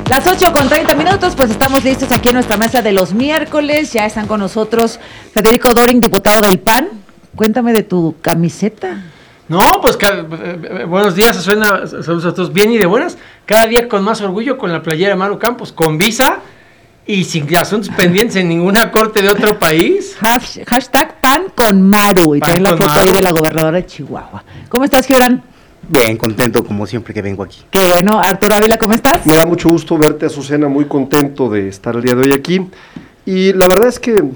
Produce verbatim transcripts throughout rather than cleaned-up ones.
Las ocho con treinta minutos, pues estamos listos aquí en nuestra mesa de los miércoles. Ya están con nosotros Federico Doring, diputado del P A N. Cuéntame de tu camiseta. No, pues eh, buenos días, suena, saludos a todos, bien y de buenas. Cada día con más orgullo con la playera de Maru Campos, con visa y sin asuntos pendientes en ninguna corte de otro país. Hash, hashtag P A N con Maru. Y trae la foto Maru. Ahí de la gobernadora de Chihuahua. ¿Cómo estás, Gibran? Bien, contento como siempre que vengo aquí. Qué bueno. Arturo Ávila, ¿cómo estás? Me da mucho gusto verte, Azucena, muy contento de estar el día de hoy aquí. Y la verdad es que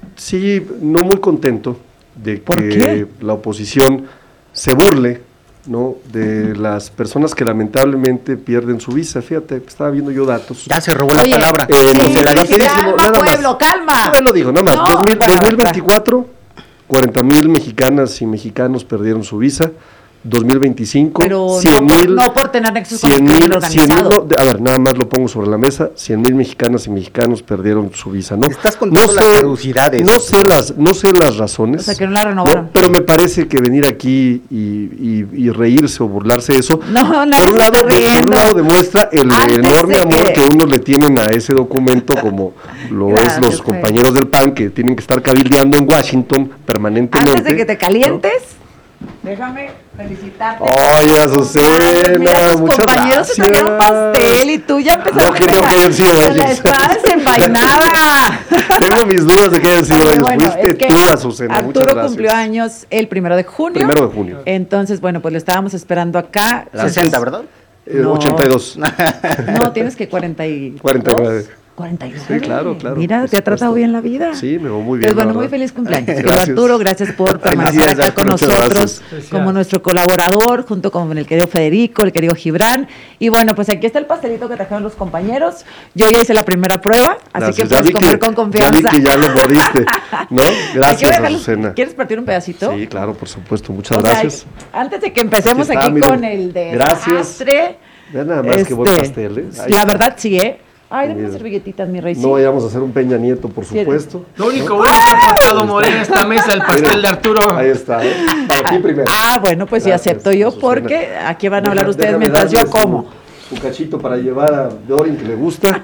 sí, no muy contento de que la oposición se burle, ¿no?, de las personas que lamentablemente pierden su visa. Fíjate, estaba viendo yo datos. Ya se robó la Oye, palabra. Eh, sí, no sé, calma, rapidísimo, nada pueblo, más. calma. No, lo digo, nada más. No, dos mil, bueno, dos mil veinticuatro, cuarenta mil mexicanas y mexicanos perdieron su visa. dos mil veinticinco, pero cien no, mil, no por tener nexos con el cien crimen mil, organizado. no, de, a ver, nada más lo pongo sobre la mesa, cien mil mexicanas y mexicanos perdieron su visa, ¿no? Estás contando no las sé, caducidades. No sé las, no sé las razones. O sea, que no la renovaron. ¿No? Pero me parece que venir aquí y, y, y reírse o burlarse de eso, no, no, por, un lado, está por un lado demuestra el Antes enorme amor que... que uno le tienen a ese documento, como lo Gracias, es los compañeros del P A N, que tienen que estar cabildeando en Washington permanentemente. Antes de que te calientes, ¿no? Déjame felicitarte. Oye, Azucena, muchas compañeros gracias. Se trajeron pastel y tú ya empezaste no creo que hayan sido con ellos. La espada desenvainada. Tengo mis dudas de que hayan sido ellos. Bueno, Fuiste es que tú, Azucena. Arturo cumplió años el primero de junio. Primero de junio. Entonces, bueno, pues lo estábamos esperando acá. sesenta, ¿verdad? Eh, no. ochenta y dos. No, tienes que cuarenta y cuarenta y nueve. cuarenta y nueve. Sí, claro, claro. Mira, te ha tratado bien la vida. Sí, me va muy bien. Pues bueno, muy feliz cumpleaños. Gracias. Arturo, gracias por permanecer acá con nosotros como nuestro colaborador, junto con el querido Federico, el querido Gibran. Y bueno, pues aquí está el pastelito que trajeron los compañeros. Yo ya hice la primera prueba, así Gracias. que puedes comer que, con confianza. Ya vi que ya lo mordiste, ¿no? Gracias, Azucena. ¿Quieres partir un pedacito? Sí, claro, por supuesto. Muchas o gracias. Sea, antes de que empecemos aquí, aquí está, con el de gracias. Vean nada más este, que buen pastel, ¿eh? La está. verdad, sí, ¿eh? Ay, dame unas servilletitas, mi rey. No vayamos a hacer un Peña Nieto, por supuesto. Lo único bueno que ha aportado Morena en esta mesa, el pastel de Arturo. Ahí está, ¿eh? Para ti primero. Ah, bueno, pues sí acepto yo, porque aquí van a hablar ustedes déjame mientras yo como. Un cachito para llevar a Doring, que le gusta.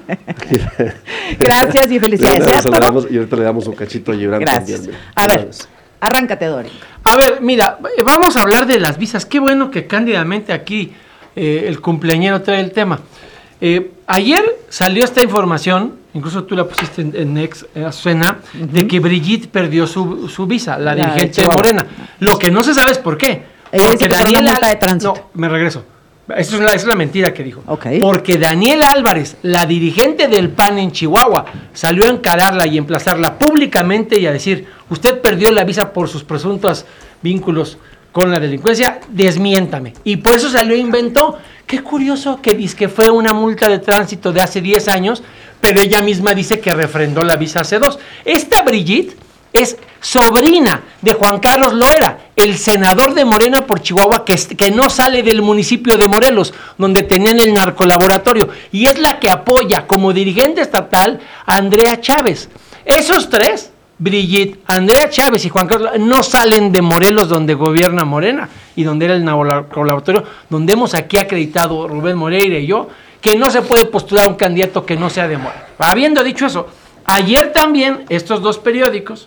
Gracias y felicidades. Y ahorita, damos, y ahorita le damos un cachito a Gibran Gracias. también. A ver, arráncate, Doring. A ver, mira, vamos a hablar de las visas. Qué bueno que cándidamente aquí eh, el cumpleañero trae el tema. Eh, ayer salió esta información, incluso tú la pusiste en, en ex eh, Azucena, uh-huh. de que Brigitte perdió su, su visa, la, la dirigente de Morena. Lo que no se sabe es por qué. Ella porque Daniel Al... de tránsito. No, me regreso. Eso es, la, eso es la mentira que dijo. Okay. Porque Daniela Álvarez, la dirigente del P A N en Chihuahua, salió a encararla y emplazarla públicamente y a decir, usted perdió la visa por sus presuntos vínculos con la delincuencia, desmiéntame. Y por eso salió e inventó. Qué curioso que dice que fue una multa de tránsito de hace diez años, pero ella misma dice que refrendó la visa hace dos. Esta Brigitte es sobrina de Juan Carlos Loera, el senador de Morena por Chihuahua, que, que no sale del municipio de Morelos, donde tenían el narcolaboratorio, y es la que apoya como dirigente estatal a Andrea Chávez. Esos tres, Brigitte, Andrea Chávez y Juan Carlos, no salen de Morelos, donde gobierna Morena y donde era el narcolaboratorio, donde hemos aquí acreditado Rubén Moreira y yo, que no se puede postular un candidato que no sea de Morena. Habiendo dicho eso, ayer también estos dos periódicos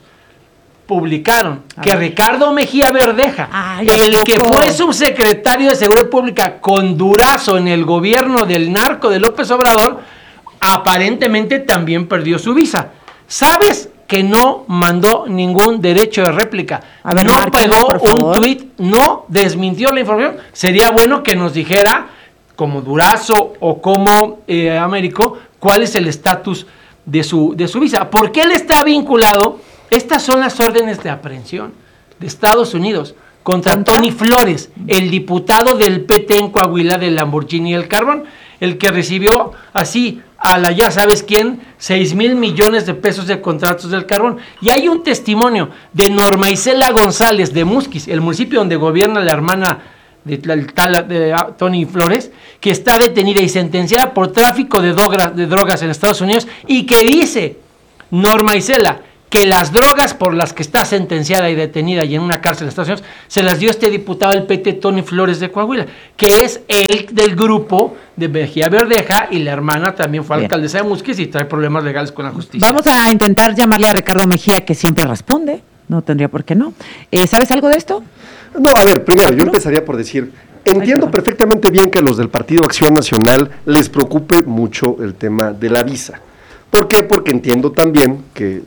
publicaron a que ver. Ricardo Mejía Verdeja, Ay, el que fue subsecretario de Seguridad Pública con Durazo en el gobierno del narco de López Obrador, aparentemente también perdió su visa. ¿Sabes? Que no mandó ningún derecho de réplica, a ver, no pegó un tuit, no desmintió la información. Sería bueno que nos dijera, como Durazo o como eh, Américo, cuál es el estatus de su, de su visa. ¿Por qué él está vinculado? Estas son las órdenes de aprehensión de Estados Unidos contra ¿Contra? Tony Flores, el diputado del P T en Coahuila del Lamborghini y el Carbón, el que recibió así a la ya sabes quién, seis mil millones de pesos de contratos del carbón. Y hay un testimonio de Norma Isela González de Musquis, el municipio donde gobierna la hermana de, de, de, de Tony Flores, que está detenida y sentenciada por tráfico de, droga, de drogas en Estados Unidos, y que dice Norma Isela que las drogas por las que está sentenciada y detenida y en una cárcel en Estados Unidos, se las dio este diputado del P T, Tony Flores de Coahuila, que es el del grupo de Mejía Verdeja, y la hermana también fue Bien. alcaldesa de Musquis y trae problemas legales con la justicia. Vamos a intentar llamarle a Ricardo Mejía, que siempre responde, no tendría por qué no. Eh, ¿Sabes algo de esto? No, a ver, primero, yo empezaría por decir, entiendo Ay, perfectamente bien que a los del Partido Acción Nacional les preocupe mucho el tema de la visa. ¿Por qué? Porque entiendo también que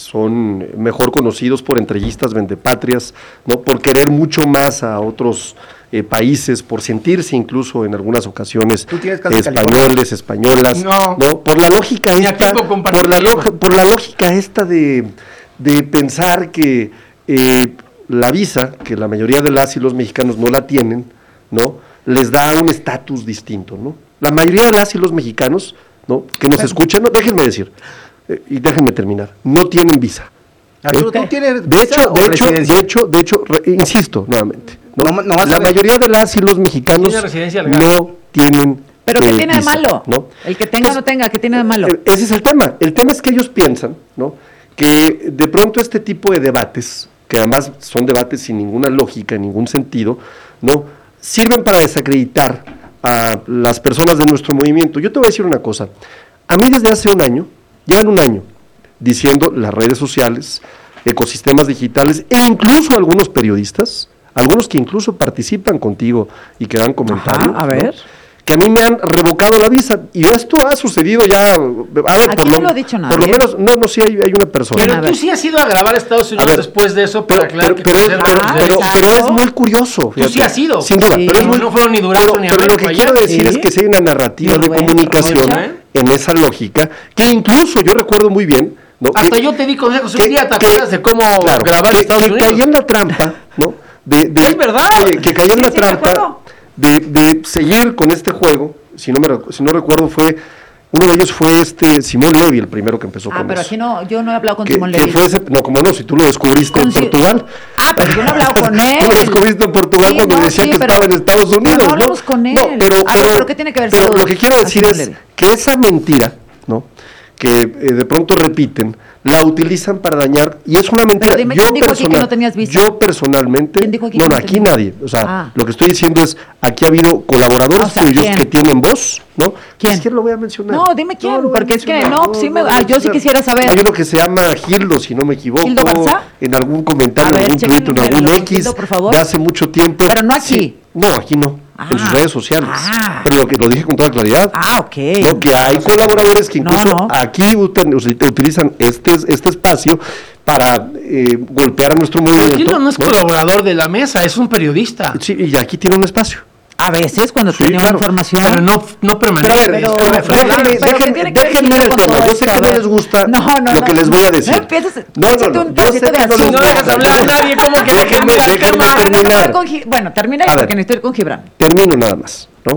son mejor conocidos por entreguistas vendepatrias, ¿no? Por querer mucho más a otros eh, países, por sentirse incluso en algunas ocasiones ¿Tú tienes caso de españoles, españolas, No. ¿no? Por la lógica Ni a esta, tiempo compartido. por la, log- por la lógica esta de, de pensar que eh, la visa, que la mayoría de las y los mexicanos no la tienen, ¿no? Les da un estatus distinto, ¿no? La mayoría de las y los mexicanos, ¿no? Que nos escuchan, no, déjenme decir, eh, y déjenme terminar, no tienen visa. Arturo, ¿Eh? ¿tú tienes De visa hecho, o de hecho, residencia? de hecho, de hecho, re- insisto nuevamente, ¿no? No, no vas a la ver. mayoría de las y los mexicanos Tiene residencia legal. no tienen ¿Pero qué eh, tiene de visa, malo? ¿no? El que tenga o no tenga, ¿qué tiene de malo? Eh, Ese es el tema. El tema es que ellos piensan, ¿no? Que de pronto este tipo de debates, que además son debates sin ninguna lógica, ningún sentido, ¿no? Sirven para desacreditar a las personas de nuestro movimiento. Yo te voy a decir una cosa. A mí desde hace un año, llevan un año, diciendo las redes sociales, ecosistemas digitales e incluso algunos periodistas, algunos que incluso participan contigo y que dan comentarios, Ajá, a ver. ¿no? Que a mí me han revocado la visa, y esto ha sucedido ya, a ver, Aquí por no lo, lo ha dicho nadie. por lo menos, no, no, sí hay, hay una persona. Pero A tú ver. sí has ido a grabar a Estados Unidos A ver, después de eso para pero, aclarar pero, que pero, conservan pero- los Ah, pero- derechos. pero exacto. es muy curioso. Tú sí has ido. Sin duda, Sí. pero es muy, No fueron ni Durango pero- ni pero lo Américo que ayer. quiero decir Sí. es que si hay una narrativa Y de Rubén, comunicación Rubén. en esa lógica, que incluso yo recuerdo muy bien, ¿no? Hasta que- yo te di consejos que- un día, ¿te que- acuerdas de cómo claro, grabar en que, Estados que Unidos? caí en la trampa, ¿no? De, de- Es verdad. Oye, que caí en Sí, la sí, me trampa acuerdo. de, de seguir con este juego. Si no me recu- si no recuerdo, fue uno de ellos fue este Simón Levy, el primero que empezó Ah, con pero eso. aquí no, yo no he hablado con Que, Simón que Levy. fue ese- no, como no, si tú lo descubriste Con en Si- Portugal. Ah, pero yo no he hablado con él. Tú lo descubriste en Portugal Sí, cuando no, decía sí, que pero- estaba en Estados no, Unidos. no hablamos con él. No, pero, A ver, ¿pero qué tiene que ver pero Saúl lo que quiero a decir Simón es Levy? que esa mentira, ¿no? Que eh, de pronto repiten, la utilizan para dañar, y es una mentira. Pero dime, ¿quién dijo aquí que no tenías visa? Yo personalmente, ¿Quién dijo aquí no, que no, no aquí tenías? nadie. O sea, Ah. lo que estoy diciendo es, aquí ha habido colaboradores O sea, tuyos ¿quién? que tienen voz, ¿no? ¿Quién? Es que lo voy a mencionar. No, dime quién, lo voy a porque es que mencionar, no, sí me- lo voy a ah, yo sí mencionar. quisiera saber. Hay uno que se llama Gildo, si no me equivoco. ¿Gildo Garza? En algún comentario, A ver, en algún chequen, Twitter, en algún pero, X, Gildo, por favor. de hace mucho tiempo. Pero no aquí. Sí, no, aquí no, Ah. en sus redes sociales. Ah. Pero lo que lo dije con toda claridad. Ah, ok. No, que hay colaboradores que No, incluso no. aquí utan- utilizan este, este espacio para eh, golpear a nuestro Pero movimiento. Gildo no es ¿no? colaborador de la mesa, es un periodista. Sí, y aquí tiene un espacio. A veces cuando Sí, tiene claro. información. Pero no, no permanece. Pero a ver, Pero- pero- pero- déjenme- pero- pero déjenme- ¿qué tiene que ver déjenme Gildo el con tema. todo Yo sé esto? que A no ver. les gusta No, no, lo no. que les voy a decir. No empieces. No, no, échate no, un yo pedacito sé de que no así. les No dejas gusta. hablar a nadie, ¿cómo que Déjenme- déjenme déjenme quema? Ah, no, terminar. no, con Gi- bueno, termina A ahí ver. porque necesito ir con Gibran. Termino nada más, ¿no?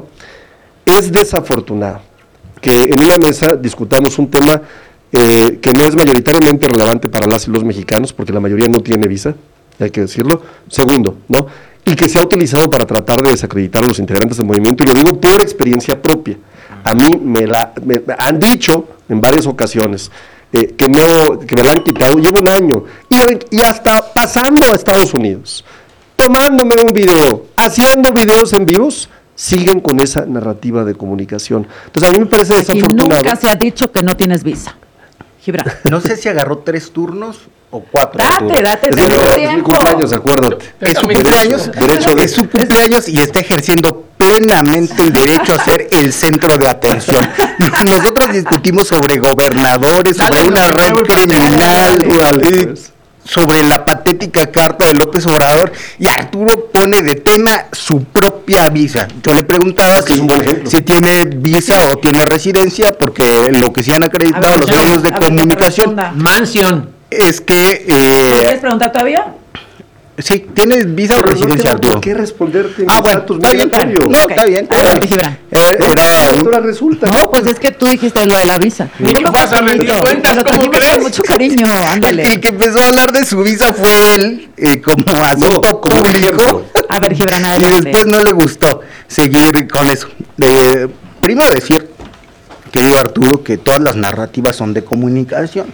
Es desafortunado que en una mesa discutamos un tema eh, que no es mayoritariamente relevante para las y los mexicanos, porque la mayoría no tiene visa, hay que decirlo. Segundo, ¿no? Y que se ha utilizado para tratar de desacreditar a los integrantes del movimiento, y lo digo por experiencia propia. A mí me la me, me han dicho en varias ocasiones eh, que, no, que me la han quitado, llevo un año, y, y hasta pasando a Estados Unidos, tomándome un video, haciendo videos en vivos, siguen con esa narrativa de comunicación. Entonces a mí me parece Y desafortunado. nunca se ha dicho que no tienes visa. Gibran. No sé si agarró tres turnos o cuatro. Date, Arturo. date, Es date mi, tu es mi tiempo. cumpleaños, acuérdate. Es su Déjame cumpleaños, derecho de- es su cumpleaños y está ejerciendo plenamente el derecho a ser el centro de atención. Nosotros discutimos sobre gobernadores, sobre Dale, una dale, red dale, criminal, dale, dale, eh, pues. sobre la patética carta de López Obrador, y Arturo pone de tema su propia visa. Yo le preguntaba que es si, un buen ejemplo. si tiene visa o tiene residencia, porque lo que sí han A acreditado ver, los ya, medios de a ver, que te comunicación responda. Mansión. es que... ¿Me Eh, quieres preguntar todavía? sí, ¿tienes visa o Pero no residencia, tengo por Arturo? qué responderte en Ah, bueno, estatus está bien, migratorio. no, Ok. está bien. Adelante, Gibran. Era, ¿Eh? era un- Ahora resulta. No, pues es que tú dijiste lo de la visa. Ni que Yo lo vas a rendir facilito, cuentas, te lo ¿cómo trajimos crees? con mucho cariño, el, ándale. el que empezó a hablar de su visa fue él, eh, como asunto como público, ejemplo. A ver, Gibran, y adelante. después no le gustó seguir con eso. Eh, primero decir, querido Arturo, que todas las narrativas son de comunicación.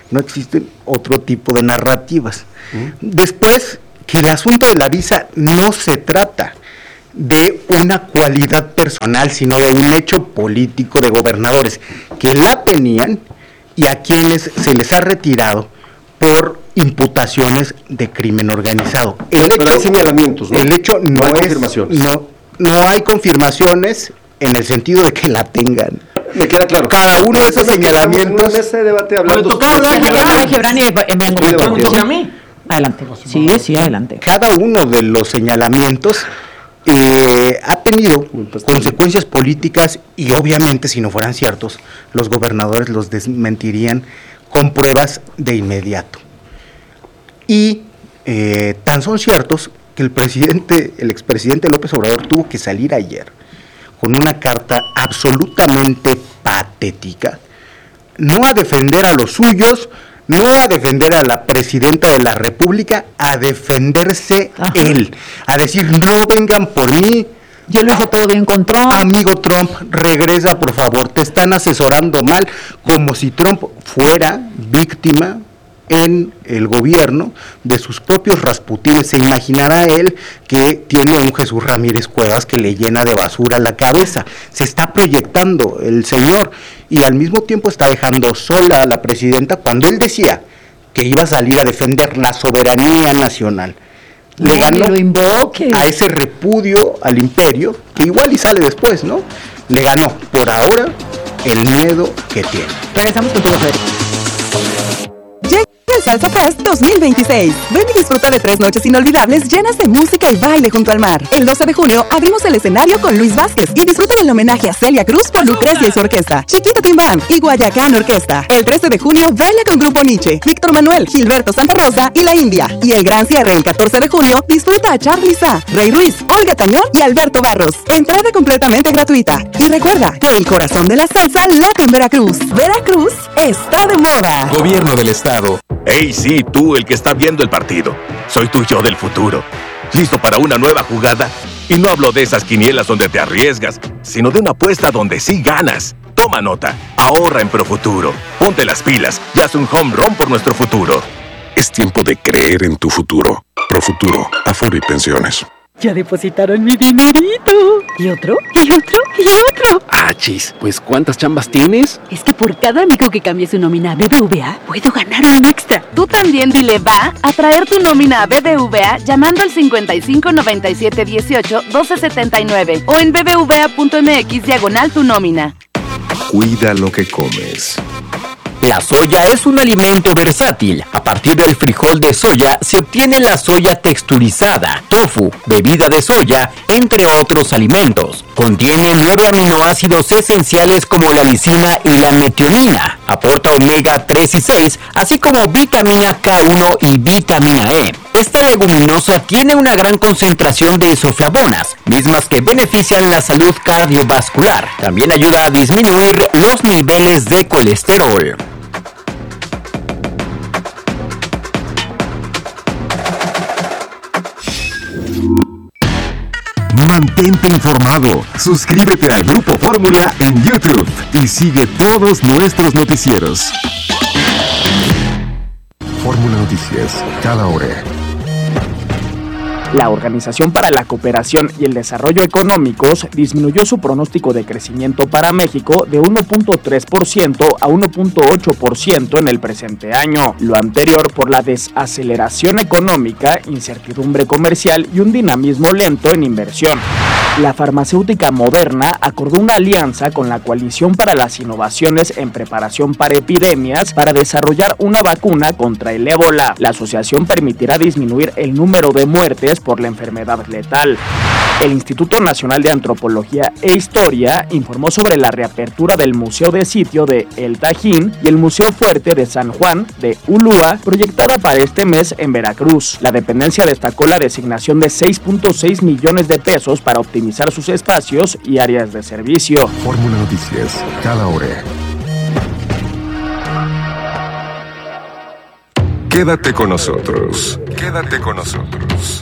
no existen otro tipo de narrativas. ¿Mm? Después, que el asunto de la visa no se trata de una cualidad personal, sino de un hecho político de gobernadores que la tenían y a quienes se les ha retirado por imputaciones de crimen organizado. El hecho, Pero hay señalamientos, ¿no? El hecho no, no hay es, confirmaciones. No, no hay confirmaciones en el sentido de que la tengan. Me queda claro. Cada uno de esos señalamientos. En ese debate hablando. A Gibran y a mí. Adelante. Sí, sí, adelante. Cada uno de los señalamientos eh, ha tenido consecuencias políticas y obviamente si no fueran ciertos, los gobernadores los desmentirían con pruebas de inmediato. Y eh, tan son ciertos que el presidente, el expresidente López Obrador tuvo que salir ayer con una carta absolutamente patética, no a defender a los suyos, no a defender a la presidenta de la República, a defenderse Ajá. él, a decir, no vengan por mí. Yo lo hice todo bien con Trump. Amigo Trump, regresa por favor, te están asesorando mal, como si Trump fuera víctima en el gobierno de sus propios Rasputines. Se imaginará él que tiene a un Jesús Ramírez Cuevas que le llena de basura la cabeza. Se está proyectando el señor y al mismo tiempo está dejando sola a la presidenta cuando él decía que iba a salir a defender la soberanía nacional. Le no, ganó lo invoque. a ese repudio al imperio, que igual y sale después, ¿no? Le ganó por ahora el miedo que tiene. Regresamos contigo, Federico. El Salsa Fest dos mil veintiséis. Ven y disfruta de tres noches inolvidables llenas de música y baile junto al mar. El doce de junio abrimos el escenario con Luis Vázquez y disfruta del homenaje a Celia Cruz con Lucrecia y su orquesta, Chiquito Tim Bam y Guayacán Orquesta. El trece de junio baila con Grupo Nietzsche, Víctor Manuel, Gilberto Santa Rosa y La India. Y el gran cierre el catorce de junio disfruta a Charly Sa, Rey Ruiz, Olga Tañón y Alberto Barros. Entrada completamente gratuita. Y recuerda que el corazón de la salsa late en Veracruz. Veracruz está de moda. Gobierno del Estado. Hey, sí, tú, el que está viendo el partido. Soy tu yo del futuro. ¿Listo para una nueva jugada? Y no hablo de esas quinielas donde te arriesgas, sino de una apuesta donde sí ganas. Toma nota. Ahorra en Profuturo. Ponte las pilas y haz un home run por nuestro futuro. Es tiempo de creer en tu futuro. Profuturo, Afore y Pensiones. Ya depositaron mi dinerito. ¿Y otro? ¿Y otro? ¿Y otro? Ah, chis, pues ¿cuántas chambas tienes? Es que por cada amigo que cambie su nómina a B B V A, puedo ganar un extra. Tú también dile va a traer tu nómina a B B V A llamando al cincuenta y cinco noventa y siete dieciocho doce setenta y nueve o en bbva.mx diagonal tu nómina. Cuida lo que comes. La soya es un alimento versátil. A partir del frijol de soya se obtiene la soya texturizada, tofu, bebida de soya, entre otros alimentos. Contiene nueve aminoácidos esenciales como la lisina y la metionina. Aporta omega tres y seis, así como vitamina K uno y vitamina E. Esta leguminosa tiene una gran concentración de isoflavonas, mismas que benefician la salud cardiovascular. También ayuda a disminuir los niveles de colesterol. Mantente informado. Suscríbete a Grupo Fórmula en YouTube y sigue todos nuestros noticieros. Fórmula Noticias, cada hora. La Organización para la Cooperación y el Desarrollo Económicos disminuyó su pronóstico de crecimiento para México de uno punto tres por ciento a uno punto ocho por ciento en el presente año, lo anterior por la desaceleración económica, incertidumbre comercial y un dinamismo lento en inversión. La farmacéutica Moderna acordó una alianza con la Coalición para las Innovaciones en Preparación para Epidemias para desarrollar una vacuna contra el ébola. La asociación permitirá disminuir el número de muertes por la enfermedad letal. El Instituto Nacional de Antropología e Historia informó sobre la reapertura del Museo de Sitio de El Tajín y el Museo Fuerte de San Juan de Ulúa, proyectada para este mes en Veracruz. La dependencia destacó la designación de seis punto seis millones de pesos para optimizar sus espacios y áreas de servicio. Fórmula Noticias, cada hora. Quédate con nosotros. Quédate con nosotros.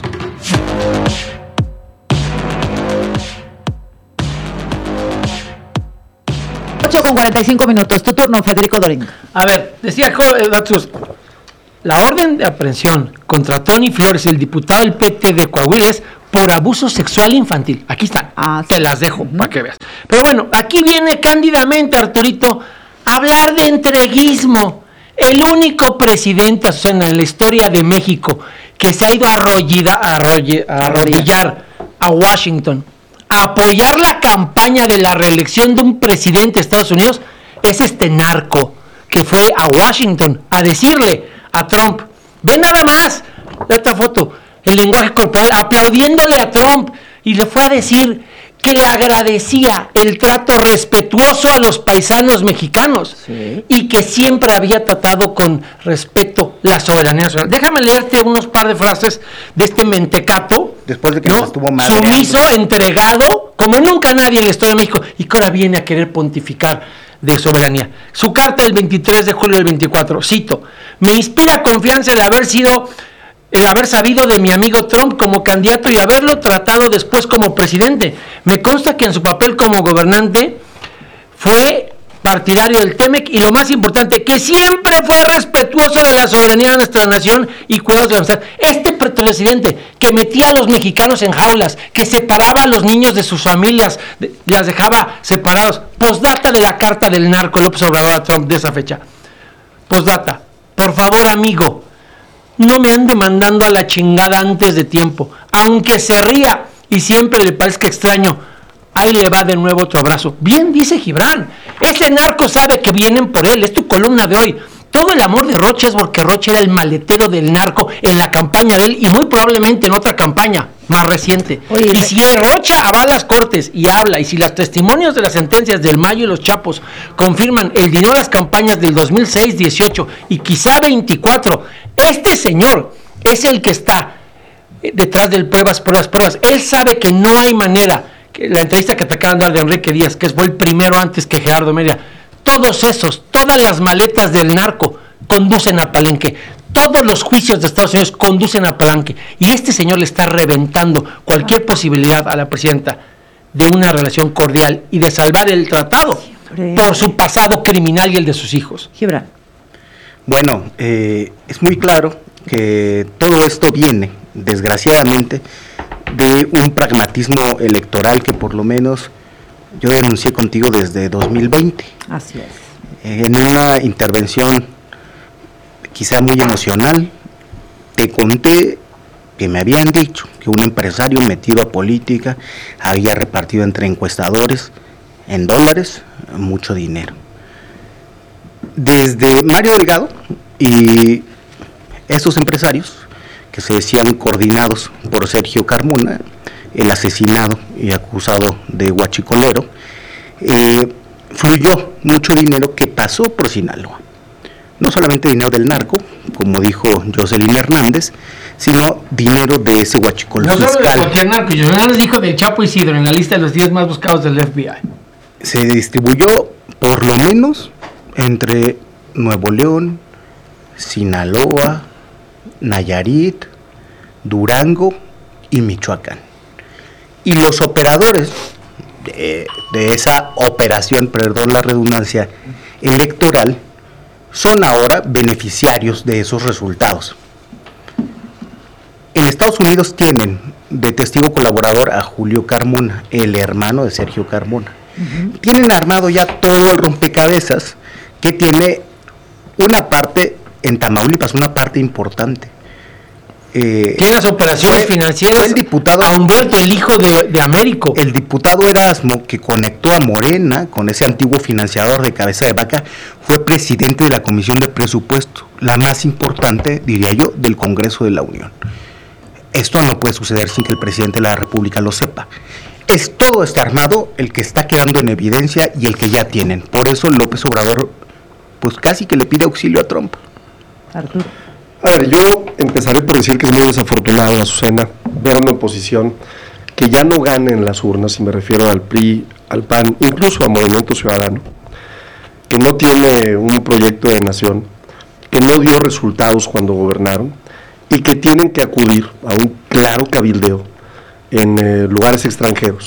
ocho con cuarenta y cinco minutos. Tu turno, Federico Dorín. A ver, decía Daxus, la orden de aprehensión contra Tony Flores, el diputado del P T de Coahuila, es por abuso sexual infantil. Aquí están, ah, sí. Te las dejo uh-huh. para que veas. Pero bueno, aquí viene cándidamente, Arturito, a hablar de entreguismo. El único presidente, Azucena, en la historia de México que se ha ido a, arrollida, a, arroll, a arrodillar a Washington, a apoyar la campaña de la reelección de un presidente de Estados Unidos, es este narco que fue a Washington a decirle a Trump, ve nada más, esta foto, el lenguaje corporal, aplaudiéndole a Trump, y le fue a decir que le agradecía el trato respetuoso a los paisanos mexicanos, sí. y que siempre había tratado con respeto la soberanía nacional. Déjame leerte unos par de frases de este mentecato, después de que ¿no? estuvo mal, sumiso, entregado, como nunca nadie en la historia de México, y que ahora viene a querer pontificar de soberanía. Su carta del veintitrés de julio del veinticuatro, cito, me inspira confianza el haber sido, el haber sabido de mi amigo Trump como candidato y haberlo tratado después como presidente. Me consta que en su papel como gobernante fue partidario del T-M E C y lo más importante, que siempre fue respetuoso de la soberanía de nuestra nación y cuidados de la amistad. Este presidente que metía a los mexicanos en jaulas, que separaba a los niños de sus familias, de, las dejaba separados. Postdata de la carta del narco López Obrador a Trump de esa fecha. Postdata, por favor, amigo, no me ande mandando a la chingada antes de tiempo, aunque se ría y siempre le parezca extraño. Ahí le va de nuevo otro abrazo. Bien dice Gibran, ese narco sabe que vienen por él, es tu columna de hoy. Todo el amor de Rocha es porque Rocha era el maletero del narco en la campaña de él y muy probablemente en otra campaña más reciente. Oye, y si Rocha va a las cortes y habla, y si los testimonios de las sentencias del Mayo y los Chapos confirman el dinero de las campañas del dos mil seis, dieciocho y quizá veinticuatro, este señor es el que está detrás del pruebas, pruebas, pruebas. Él sabe que no hay manera. La entrevista que te acaban de dar de Enrique Díaz, que fue el primero antes que Gerardo Mérida, todos esos, todas las maletas del narco conducen a Palenque, todos los juicios de Estados Unidos conducen a Palenque, y este señor le está reventando cualquier posibilidad a la presidenta de una relación cordial y de salvar el tratado por su pasado criminal y el de sus hijos. Gibran. Bueno, eh, es muy claro que todo esto viene, desgraciadamente, de un pragmatismo electoral que por lo menos yo denuncié contigo desde dos mil veinte. Así es. En una intervención quizá muy emocional, te conté que me habían dicho que un empresario metido a política había repartido entre encuestadores en dólares mucho dinero. Desde Mario Delgado y esos empresarios que se decían coordinados por Sergio Carmona, el asesinado y acusado de huachicolero, eh, fluyó mucho dinero que pasó por Sinaloa. No solamente dinero del narco, como dijo Jocelyn Hernández, sino dinero de ese huachicolero no fiscal. No solo de cualquier narco, Jocelyn Hernández dijo del Chapo Isidro en la lista de los diez más buscados del F B I. Se distribuyó por lo menos entre Nuevo León, Sinaloa, Nayarit, Durango y Michoacán. Y los operadores de, de esa operación, perdón la redundancia, electoral, son ahora beneficiarios de esos resultados. En Estados Unidos tienen de testigo colaborador a Julio Carmona, el hermano de Sergio Carmona. Uh-huh. Tienen armado ya todo el rompecabezas que tiene una parte en Tamaulipas, una parte importante. Eh, Tiene las operaciones fue, financieras. Fue el diputado a Humberto, el hijo de, de Américo. El diputado Erasmo, que conectó a Morena con ese antiguo financiador de cabeza de vaca, fue presidente de la Comisión de Presupuesto, la más importante, diría yo, del Congreso de la Unión. Esto no puede suceder sin que el presidente de la República lo sepa. Es todo este armado el que está quedando en evidencia y el que ya tienen. Por eso López Obrador, pues casi que le pide auxilio a Trump. Arturo. A ver, yo empezaré por decir que es muy desafortunado, Azucena, ver una oposición que ya no gana en las urnas, y me refiero al P R I, al P A N, incluso a Movimiento Ciudadano, que no tiene un proyecto de nación, que no dio resultados cuando gobernaron, y que tienen que acudir a un claro cabildeo en eh, lugares extranjeros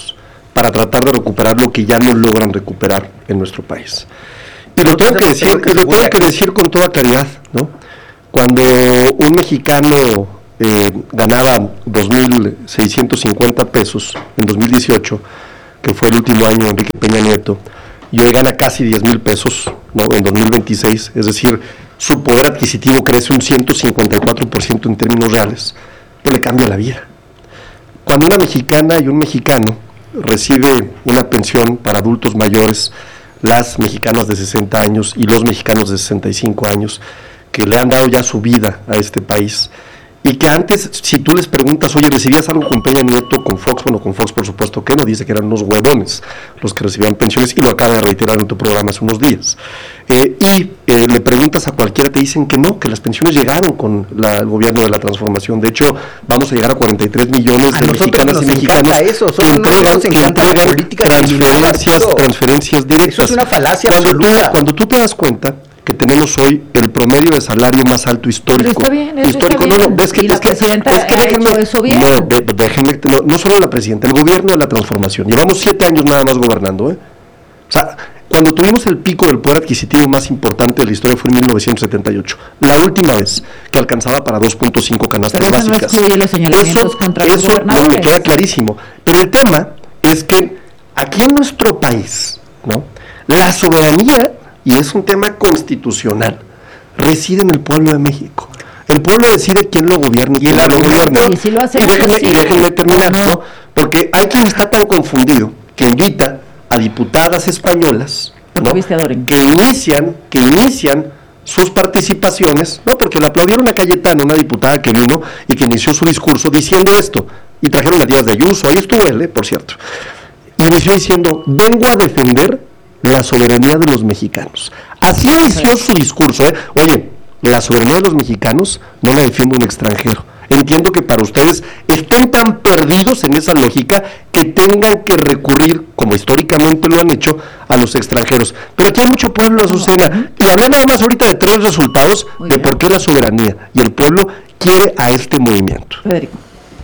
para tratar de recuperar lo que ya no logran recuperar en nuestro país. Y lo tengo que decir, y lo tengo que decir con toda claridad, ¿no? Cuando un mexicano eh, ganaba dos mil seiscientos cincuenta pesos en dos mil dieciocho, que fue el último año de Enrique Peña Nieto, y hoy gana casi diez mil pesos, ¿no? En dos mil veintiséis, es decir, su poder adquisitivo crece un ciento cincuenta y cuatro por ciento en términos reales, pues le cambia la vida. Cuando una mexicana y un mexicano recibe una pensión para adultos mayores, las mexicanas de sesenta años y los mexicanos de sesenta y cinco años, que le han dado ya su vida a este país, y que antes, si tú les preguntas, oye, ¿recibías algo con Peña Nieto, con Fox? Bueno, con Fox por supuesto que no, dice que eran unos huevones los que recibían pensiones, y lo acaba de reiterar en tu programa hace unos días. Eh, y eh, le preguntas a cualquiera, te dicen que no, que las pensiones llegaron con la, el gobierno de la transformación. De hecho, vamos a llegar a cuarenta y tres millones de mexicanas y mexicanos eso, que entregan, que entregan transferencias, transferencias directas. Eso es una falacia cuando absoluta. Tú, cuando tú te das cuenta que tenemos hoy el promedio de salario más alto histórico. Pero está bien, histórico, está bien. no, no, ves que, y la es que, presidenta es que ha déjenme, hecho eso bien. No, de, déjenme, no, no solo la presidenta, el gobierno de la transformación. Llevamos siete años nada más gobernando, ¿eh? O sea, cuando tuvimos el pico del poder adquisitivo más importante de la historia fue en mil novecientos setenta y ocho, la última vez que alcanzaba para dos punto cinco canastas Pero eso básicas. No excluye los señalamientos eso contra los eso gobernadores. no, me queda clarísimo. Pero el tema es que aquí en nuestro país, ¿no?, la soberanía, y es un tema constitucional, reside en el pueblo de México. El pueblo decide quién lo gobierna y quién no lo gobierna. Y, si lo hace y, déjenme, y déjenme terminar, no. ¿no? Porque hay quien está tan confundido que invita a diputadas españolas, ¿no?, que inician, que inician sus participaciones, no, porque le aplaudieron a Cayetana, una diputada que vino y que inició su discurso diciendo esto, y trajeron a Díaz de Ayuso, ahí estuvo él, ¿eh?, por cierto, inició diciendo, vengo a defender la soberanía de los mexicanos. Así inició su discurso, ¿eh? Oye, la soberanía de los mexicanos no la defiende un extranjero. Entiendo que para ustedes estén tan perdidos en esa lógica que tengan que recurrir, como históricamente lo han hecho, a los extranjeros. Pero aquí hay mucho pueblo, Azucena, y hablé nada más ahorita de tres resultados de por qué la soberanía y el pueblo quiere a este movimiento. Federico.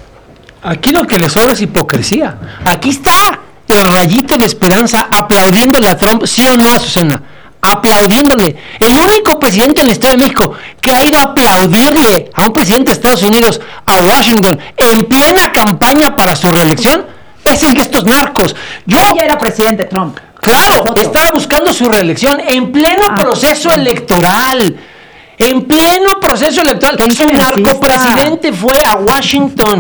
Aquí lo que les sobra es hipocresía. Aquí está el rayito de esperanza aplaudiéndole a Trump, sí o no, Azucena, aplaudiéndole. El único presidente en la historia de México que ha ido a aplaudirle a un presidente de Estados Unidos, a Washington, en plena campaña para su reelección, es el de estos narcos. Yo ya era presidente Trump. Claro, estaba buscando su reelección en pleno ah, proceso sí. electoral. En pleno proceso electoral. Su narcopresidente fue a Washington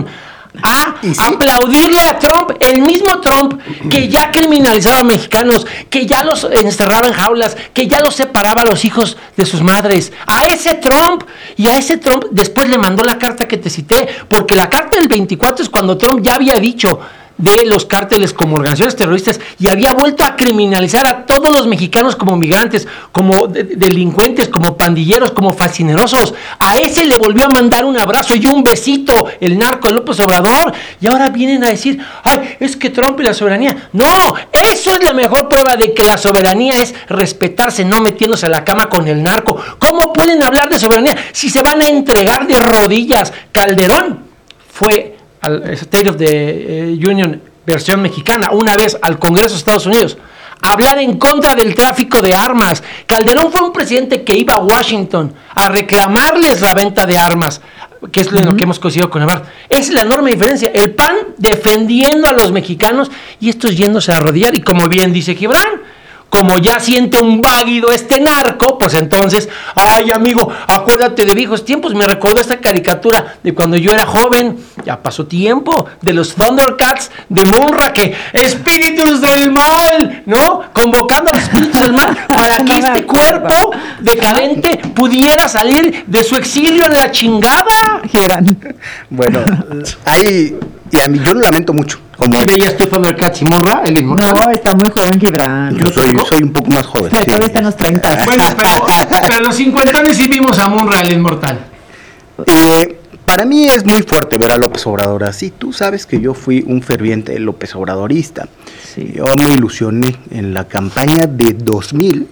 a sí? aplaudirle a Trump, el mismo Trump que ya criminalizaba a mexicanos, que ya los encerraba en jaulas, que ya los separaba a los hijos de sus madres. A ese Trump, y a ese Trump después le mandó la carta que te cité, porque la carta del veinticuatro es cuando Trump ya había dicho de los cárteles como organizaciones terroristas y había vuelto a criminalizar a todos los mexicanos como migrantes, como de- delincuentes, como pandilleros, como fascinerosos. A ese le volvió a mandar un abrazo y un besito el narco de López Obrador, y ahora vienen a decir, ay, es que Trump y la soberanía. No, eso es la mejor prueba de que la soberanía es respetarse, no metiéndose a la cama con el narco. ¿Cómo pueden hablar de soberanía si se van a entregar de rodillas? Calderón fue al State of the eh, Union versión mexicana, una vez al Congreso de Estados Unidos, hablar en contra del tráfico de armas. Calderón fue un presidente que iba a Washington a reclamarles la venta de armas, que es lo uh-huh. que hemos conseguido con Ebrard. Es la enorme diferencia. El P A N defendiendo a los mexicanos y estos yéndose a arrodillar, y como bien dice Gibran, como ya siente un váguido este narco, pues entonces, ay amigo, acuérdate de viejos tiempos. Me recordó esta caricatura de cuando yo era joven, ya pasó tiempo, de los Thundercats de Munra, que espíritus del mal, ¿no? Convocando a los espíritus del mal para que este cuerpo decadente pudiera salir de su exilio en la chingada. Bueno, hay, y a mí yo lo lamento mucho. Como veías tú Thundercats y Munra, el inmortal. No, está muy joven Gibran. Yo soy, soy un poco más joven. Pero sí. todavía está en los treinta. Bueno, pero, pero los cincuenta años sí vimos a Munra, el inmortal. Eh, para mí es muy fuerte ver a López Obrador así. Tú sabes que yo fui un ferviente López Obradorista. Sí. Yo me ilusioné en la campaña de dos mil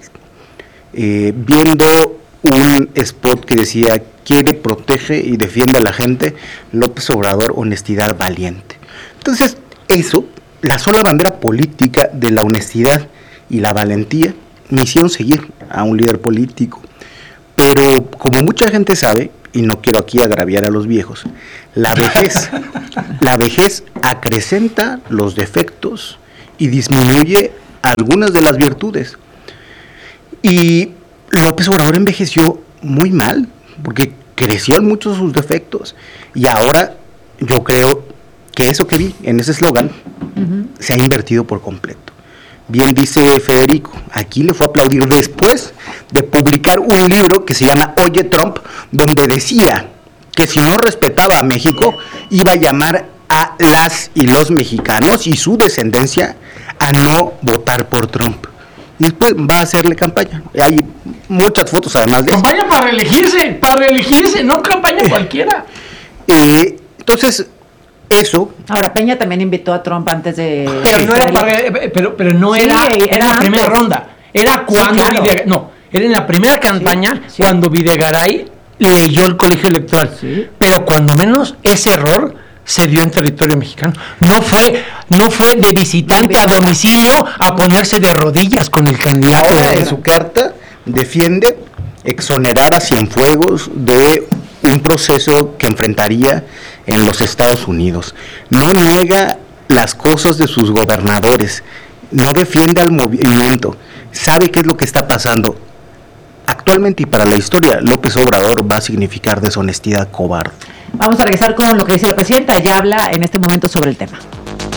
eh, viendo un spot que decía: quiere, protege y defiende a la gente, López Obrador, honestidad valiente. Entonces, eso la sola bandera política de la honestidad y la valentía me hicieron seguir a un líder político. Pero como mucha gente sabe, y no quiero aquí agraviar a los viejos, la vejez, la vejez acrecenta los defectos y disminuye algunas de las virtudes. Y López Obrador envejeció muy mal, porque creció en muchos de sus defectos. Y ahora yo creo que eso que vi en ese eslogan uh-huh. se ha invertido por completo. Bien dice Federico, aquí le fue a aplaudir después de publicar un libro que se llama Oye Trump, donde decía que si no respetaba a México, iba a llamar a las y los mexicanos y su descendencia a no votar por Trump. Y después va a hacerle campaña. Hay muchas fotos además de eso. Campaña para reelegirse, para reelegirse, no campaña eh, cualquiera. Eh, entonces... Eso. Ahora, Peña también invitó a Trump antes de... Pero no era, para, pero, pero no sí, era, era en la antes. primera ronda. Era cuando... Sí, claro. Videgaray, no, era en la primera campaña sí, sí. cuando Videgaray leyó el colegio electoral. Sí. Pero cuando menos ese error se dio en territorio mexicano. No fue, no fue de visitante a domicilio a ponerse de rodillas con el candidato. Ahora, en su carta defiende exonerar a Cienfuegos de un proceso que enfrentaría en los Estados Unidos. No niega las cosas de sus gobernadores, no defiende al movimiento, sabe qué es lo que está pasando. Actualmente y para la historia, López Obrador va a significar deshonestidad cobarde. Vamos a regresar con lo que dice la presidenta, ella habla en este momento sobre el tema.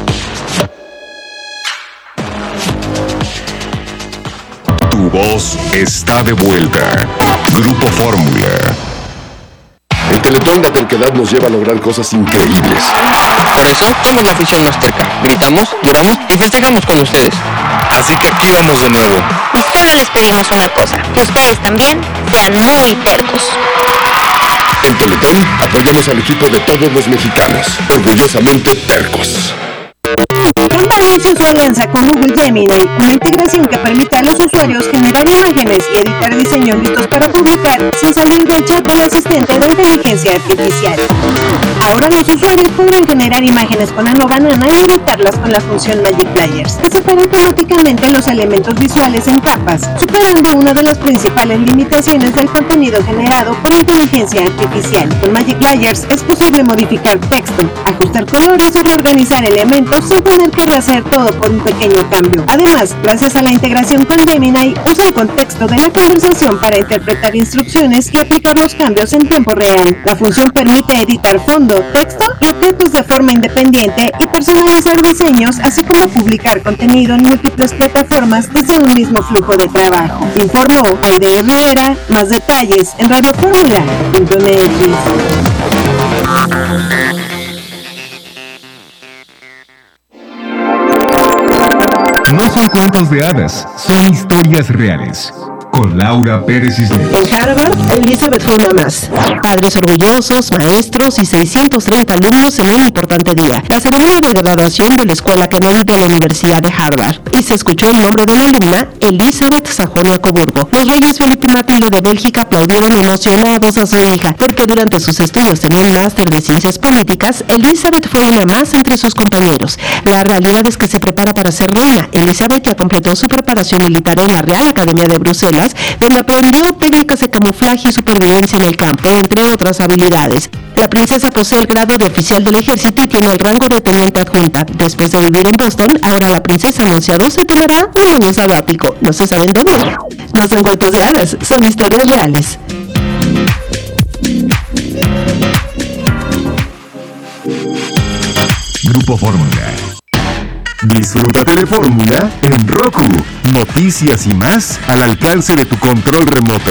Tu voz está de vuelta. Grupo Fórmula. El Teletón de terquedad nos lleva a lograr cosas increíbles. Por eso somos la afición más terca. Gritamos, lloramos y festejamos con ustedes. Así que pídanos de nuevo. Y solo les pedimos una cosa, que ustedes también sean muy tercos. En Teletón apoyamos al equipo de todos los mexicanos. Orgullosamente tercos. Transparencia su alianza con Google Gemini, una integración que permite a los usuarios generar imágenes y editar diseños listos para publicar sin salir del chat del asistente de inteligencia artificial. Ahora los usuarios podrán generar imágenes con Nano Banana y editarlas con la función Magic Players, que separa automáticamente los elementos visuales en capas, superando una de las principales limitaciones del contenido generado por inteligencia artificial. Con Magic Players es posible modificar texto, ajustar colores o reorganizar elementos sin tener que rehacer todo por un pequeño cambio. Además, gracias a la integración con Gemini, usa el contexto de la conversación para interpretar instrucciones y aplicar los cambios en tiempo real. La función permite editar fondo, texto y objetos de forma independiente y personalizar diseños, así como publicar contenido en múltiples plataformas desde un mismo flujo de trabajo. Informó Aide Herrera. Más detalles en radio fórmula punto m x. No son cuentos de hadas, son historias reales. Con Laura Pérez Cisneros. En Harvard, Elizabeth fue una más. Padres orgullosos, maestros y seiscientos treinta alumnos en un importante día. La ceremonia de graduación de la Escuela Kennedy de la Universidad de Harvard. Y se escuchó el nombre de la alumna, Elizabeth Sajonia-Coburgo. Los reyes Felipe y Matilde de Bélgica aplaudieron emocionados a su hija, porque durante sus estudios en un máster de ciencias políticas, Elizabeth fue una más entre sus compañeros. La realidad es que se prepara para ser reina. Elizabeth ya completó su preparación militar en la Real Academia de Bruselas, donde aprendió técnicas de camuflaje y supervivencia en el campo, entre otras habilidades. La princesa posee el grado de oficial del ejército y tiene el rango de teniente adjunta. Después de vivir en Boston, ahora la princesa anunciado se tomará un año sabático. No se saben dónde. No son cuentos de hadas, son historias reales. Grupo Fórmula. Disfrútate de Fórmula en Roku. Noticias y más al alcance de tu control remoto.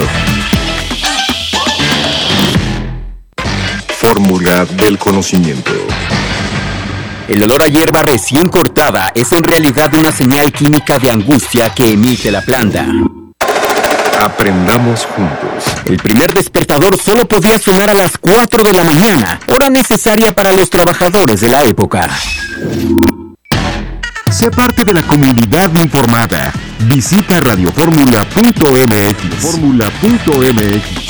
Fórmula del conocimiento. El olor a hierba recién cortada es en realidad una señal química de angustia que emite la planta. Aprendamos juntos. El primer despertador solo podía sonar a las cuatro de la mañana, hora necesaria para los trabajadores de la época. Sé parte de la comunidad informada. Visita radio fórmula punto m x. fórmula punto m x.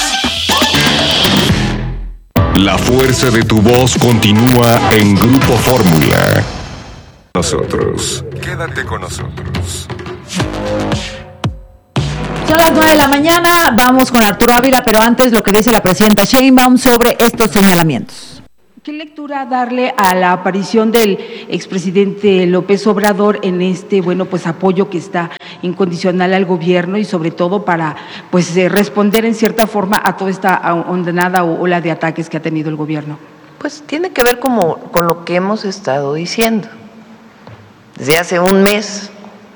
La fuerza de tu voz continúa en Grupo Fórmula. Nosotros. Quédate con nosotros. Son las nueve de la mañana, vamos con Arturo Ávila, pero antes lo que dice la presidenta Sheinbaum sobre estos señalamientos. ¿Qué lectura darle a la aparición del expresidente López Obrador en este, bueno, pues apoyo que está incondicional al gobierno y sobre todo para, pues, eh, responder en cierta forma a toda esta ondenada o ola de ataques que ha tenido el gobierno? Pues tiene que ver como, con lo que hemos estado diciendo. Desde hace un mes,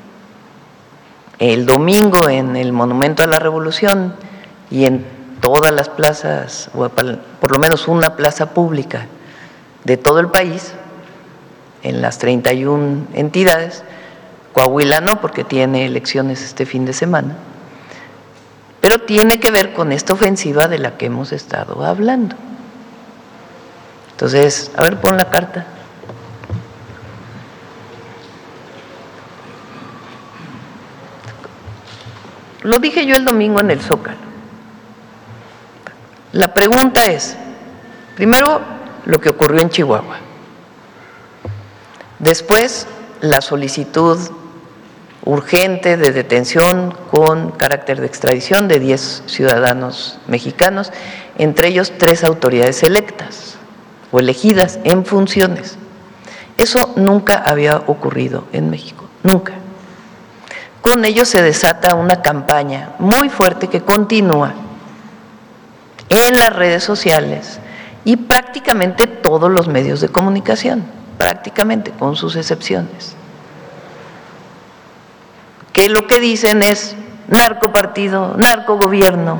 el domingo en el Monumento a la Revolución y en todas las plazas, o por lo menos una plaza pública de todo el país, en las treinta y una entidades, Coahuila no, porque tiene elecciones este fin de semana, pero tiene que ver con esta ofensiva de la que hemos estado hablando. Entonces, a ver, pon la carta. Lo dije yo el domingo en el Zócalo. La pregunta es, primero, lo que ocurrió en Chihuahua. Después, la solicitud urgente de detención con carácter de extradición de diez ciudadanos mexicanos, entre ellos tres autoridades electas o elegidas en funciones. Eso nunca había ocurrido en México, nunca. Con ello se desata una campaña muy fuerte que continúa en las redes sociales y prácticamente todos los medios de comunicación, prácticamente, con sus excepciones, que lo que dicen es narcopartido, narcogobierno,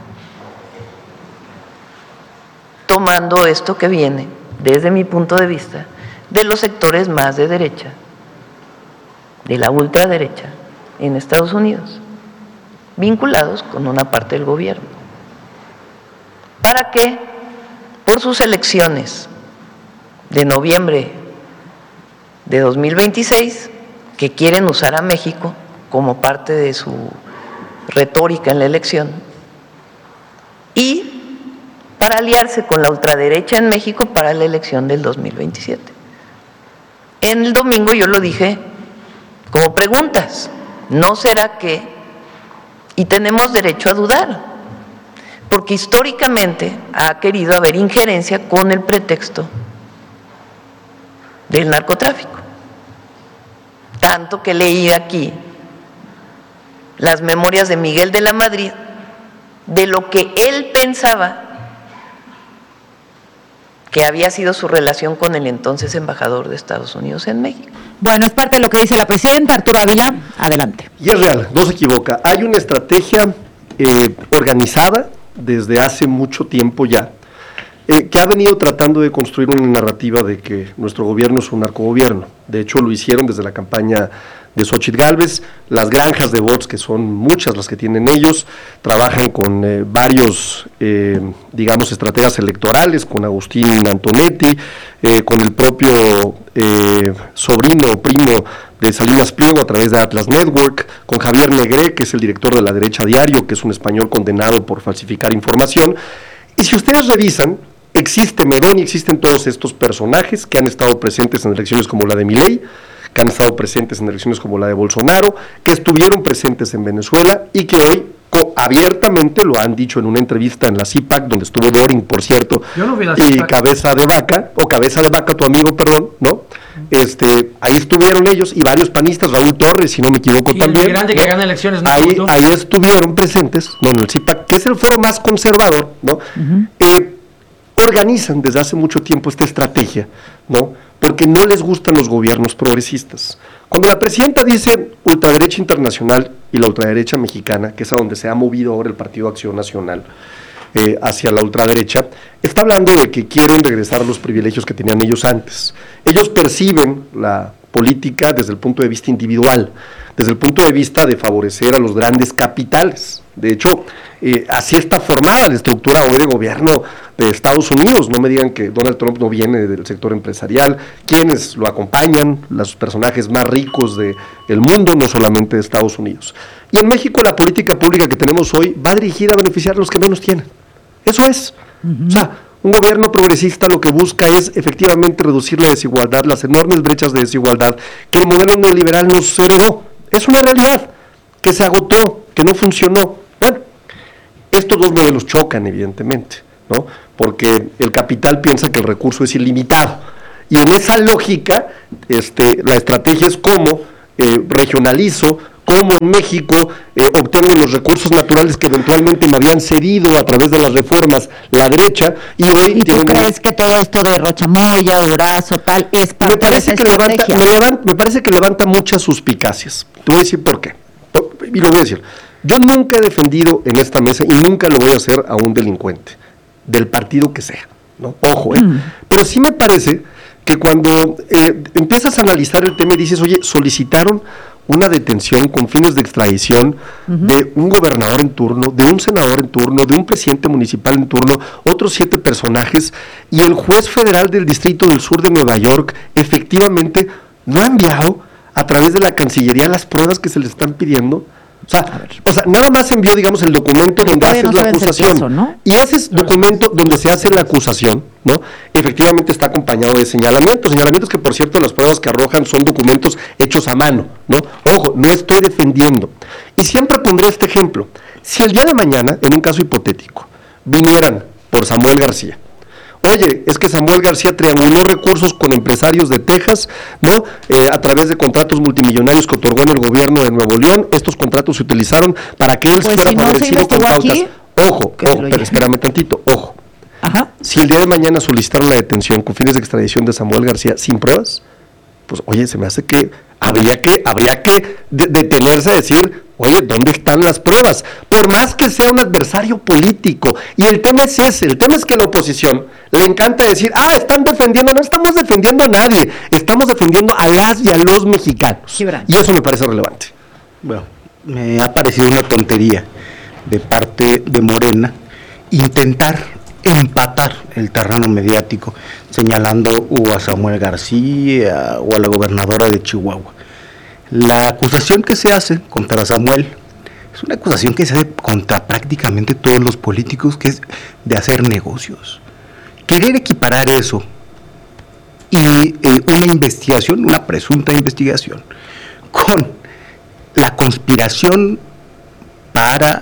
tomando esto que viene, desde mi punto de vista, de los sectores más de derecha, de la ultraderecha en Estados Unidos, vinculados con una parte del gobierno. ¿Para qué? Por sus elecciones de noviembre de dos mil veintiséis, que quieren usar a México como parte de su retórica en la elección, y para aliarse con la ultraderecha en México para la elección del dos mil veintisiete. En el domingo yo lo dije como preguntas, ¿no será que? Y tenemos derecho a dudar, porque históricamente ha querido haber injerencia con el pretexto del narcotráfico. Tanto que leí aquí las memorias de Miguel de la Madrid, de lo que él pensaba que había sido su relación con el entonces embajador de Estados Unidos en México. Bueno, es parte de lo que dice la presidenta. Arturo Ávila, adelante. Y es real, no se equivoca. Hay una estrategia eh, organizada desde hace mucho tiempo ya, eh, que ha venido tratando de construir una narrativa de que nuestro gobierno es un narcogobierno. De hecho, lo hicieron desde la campaña de Xóchitl Gálvez, las granjas de bots, que son muchas las que tienen ellos, trabajan con eh, varios, eh, digamos, estrategas electorales, con Agustín Antonetti, eh, con el propio eh, sobrino o primo de Salinas Pliego a través de Atlas Network, con Javier Negré, que es el director de La Derecha Diario, que es un español condenado por falsificar información. Y si ustedes revisan, existe Merón y existen todos estos personajes que han estado presentes en elecciones como la de Milei, que han estado presentes en elecciones como la de Bolsonaro, que estuvieron presentes en Venezuela y que hoy abiertamente lo han dicho en una entrevista en la C I P A C, donde estuvo Doring, por cierto, Yo no vi la y C I P A C. Cabeza de Vaca, o Cabeza de Vaca, tu amigo, perdón, ¿no? Este, ahí estuvieron ellos y varios panistas, Raúl Torres, si no me equivoco, y también. el grande ¿no? que gana elecciones, ¿no? Ahí, ahí estuvieron presentes, ¿no? En el C I P A C, que es el foro más conservador, ¿no? Uh-huh. Eh, organizan desde hace mucho tiempo esta estrategia, ¿no? Porque no les gustan los gobiernos progresistas. Cuando la presidenta dice ultraderecha internacional y la ultraderecha mexicana, que es a donde se ha movido ahora el Partido Acción Nacional, eh, hacia la ultraderecha, está hablando de que quieren regresar los privilegios que tenían ellos antes. Ellos perciben la política desde el punto de vista individual, desde el punto de vista de favorecer a los grandes capitales. De hecho, eh, así está formada la estructura hoy de gobierno de Estados Unidos. No me digan que Donald Trump no viene del sector empresarial. Quienes lo acompañan, los personajes más ricos del mundo, no solamente de Estados Unidos. Y en México la política pública que tenemos hoy va dirigida a beneficiar a los que menos tienen. Eso es. Uh-huh. O sea, Un gobierno progresista lo que busca es efectivamente reducir la desigualdad, las enormes brechas de desigualdad que el modelo neoliberal nos heredó. Es una realidad que se agotó, que no funcionó. Bueno, estos dos modelos chocan evidentemente, ¿no? Porque el capital piensa que el recurso es ilimitado. Y en esa lógica, este, la estrategia es cómo eh, regionalizo, cómo en México eh, obtengo los recursos naturales que eventualmente me habían cedido a través de las reformas la derecha, y hoy... ¿Y tú tienen... crees que todo esto de Rochamoya, Durazo, tal, es parte me parece de esa que levanta, estrategia? me, levanta, me parece que levanta muchas suspicacias. Te voy a decir por qué. Y lo voy a decir. Yo nunca he defendido en esta mesa, y nunca lo voy a hacer, a un delincuente, del partido que sea, ¿no? Ojo, ¿eh? Mm. Pero sí me parece que cuando eh, empiezas a analizar el tema y dices, oye, solicitaron una detención con fines de extradición uh-huh. de un gobernador en turno, de un senador en turno, de un presidente municipal en turno, otros siete personajes, y el juez federal del Distrito del Sur de Nueva York efectivamente no ha enviado a través de la Cancillería las pruebas que se le están pidiendo. O sea, o sea, nada más envió, digamos, el documento donde haces no la acusación, caso, ¿no? Y ese documento donde se hace la acusación, ¿no? Efectivamente está acompañado de señalamientos, señalamientos que, por cierto, las pruebas que arrojan son documentos hechos a mano, ¿no? Ojo, no estoy defendiendo. Y siempre pondré este ejemplo. Si el día de mañana, en un caso hipotético, vinieran por Samuel García, oye, es que Samuel García trianguló recursos con empresarios de Texas, ¿no? Eh, a través de contratos multimillonarios que otorgó en el gobierno de Nuevo León. Estos contratos se utilizaron para que él pues fuera si favorecido no con pautas. Aquí, ojo, ojo, pero espérame tantito, ojo. Ajá. Si el día de mañana solicitaron la detención con fines de extradición de Samuel García sin pruebas, pues oye, se me hace que habría que, habría que de- detenerse a decir, oye, ¿dónde están las pruebas? Por más que sea un adversario político. Y el tema es ese, el tema es que a la oposición le encanta decir, ah, están defendiendo, no estamos defendiendo a nadie, estamos defendiendo a las y a los mexicanos. Gibran. Y eso me parece relevante. Bueno, me ha parecido una tontería de parte de Morena intentar empatar el terreno mediático señalando o a Samuel García o a la gobernadora de Chihuahua. La acusación que se hace contra Samuel es una acusación que se hace contra prácticamente todos los políticos, que es de hacer negocios. Querer equiparar eso y eh, una investigación, una presunta investigación, con la conspiración para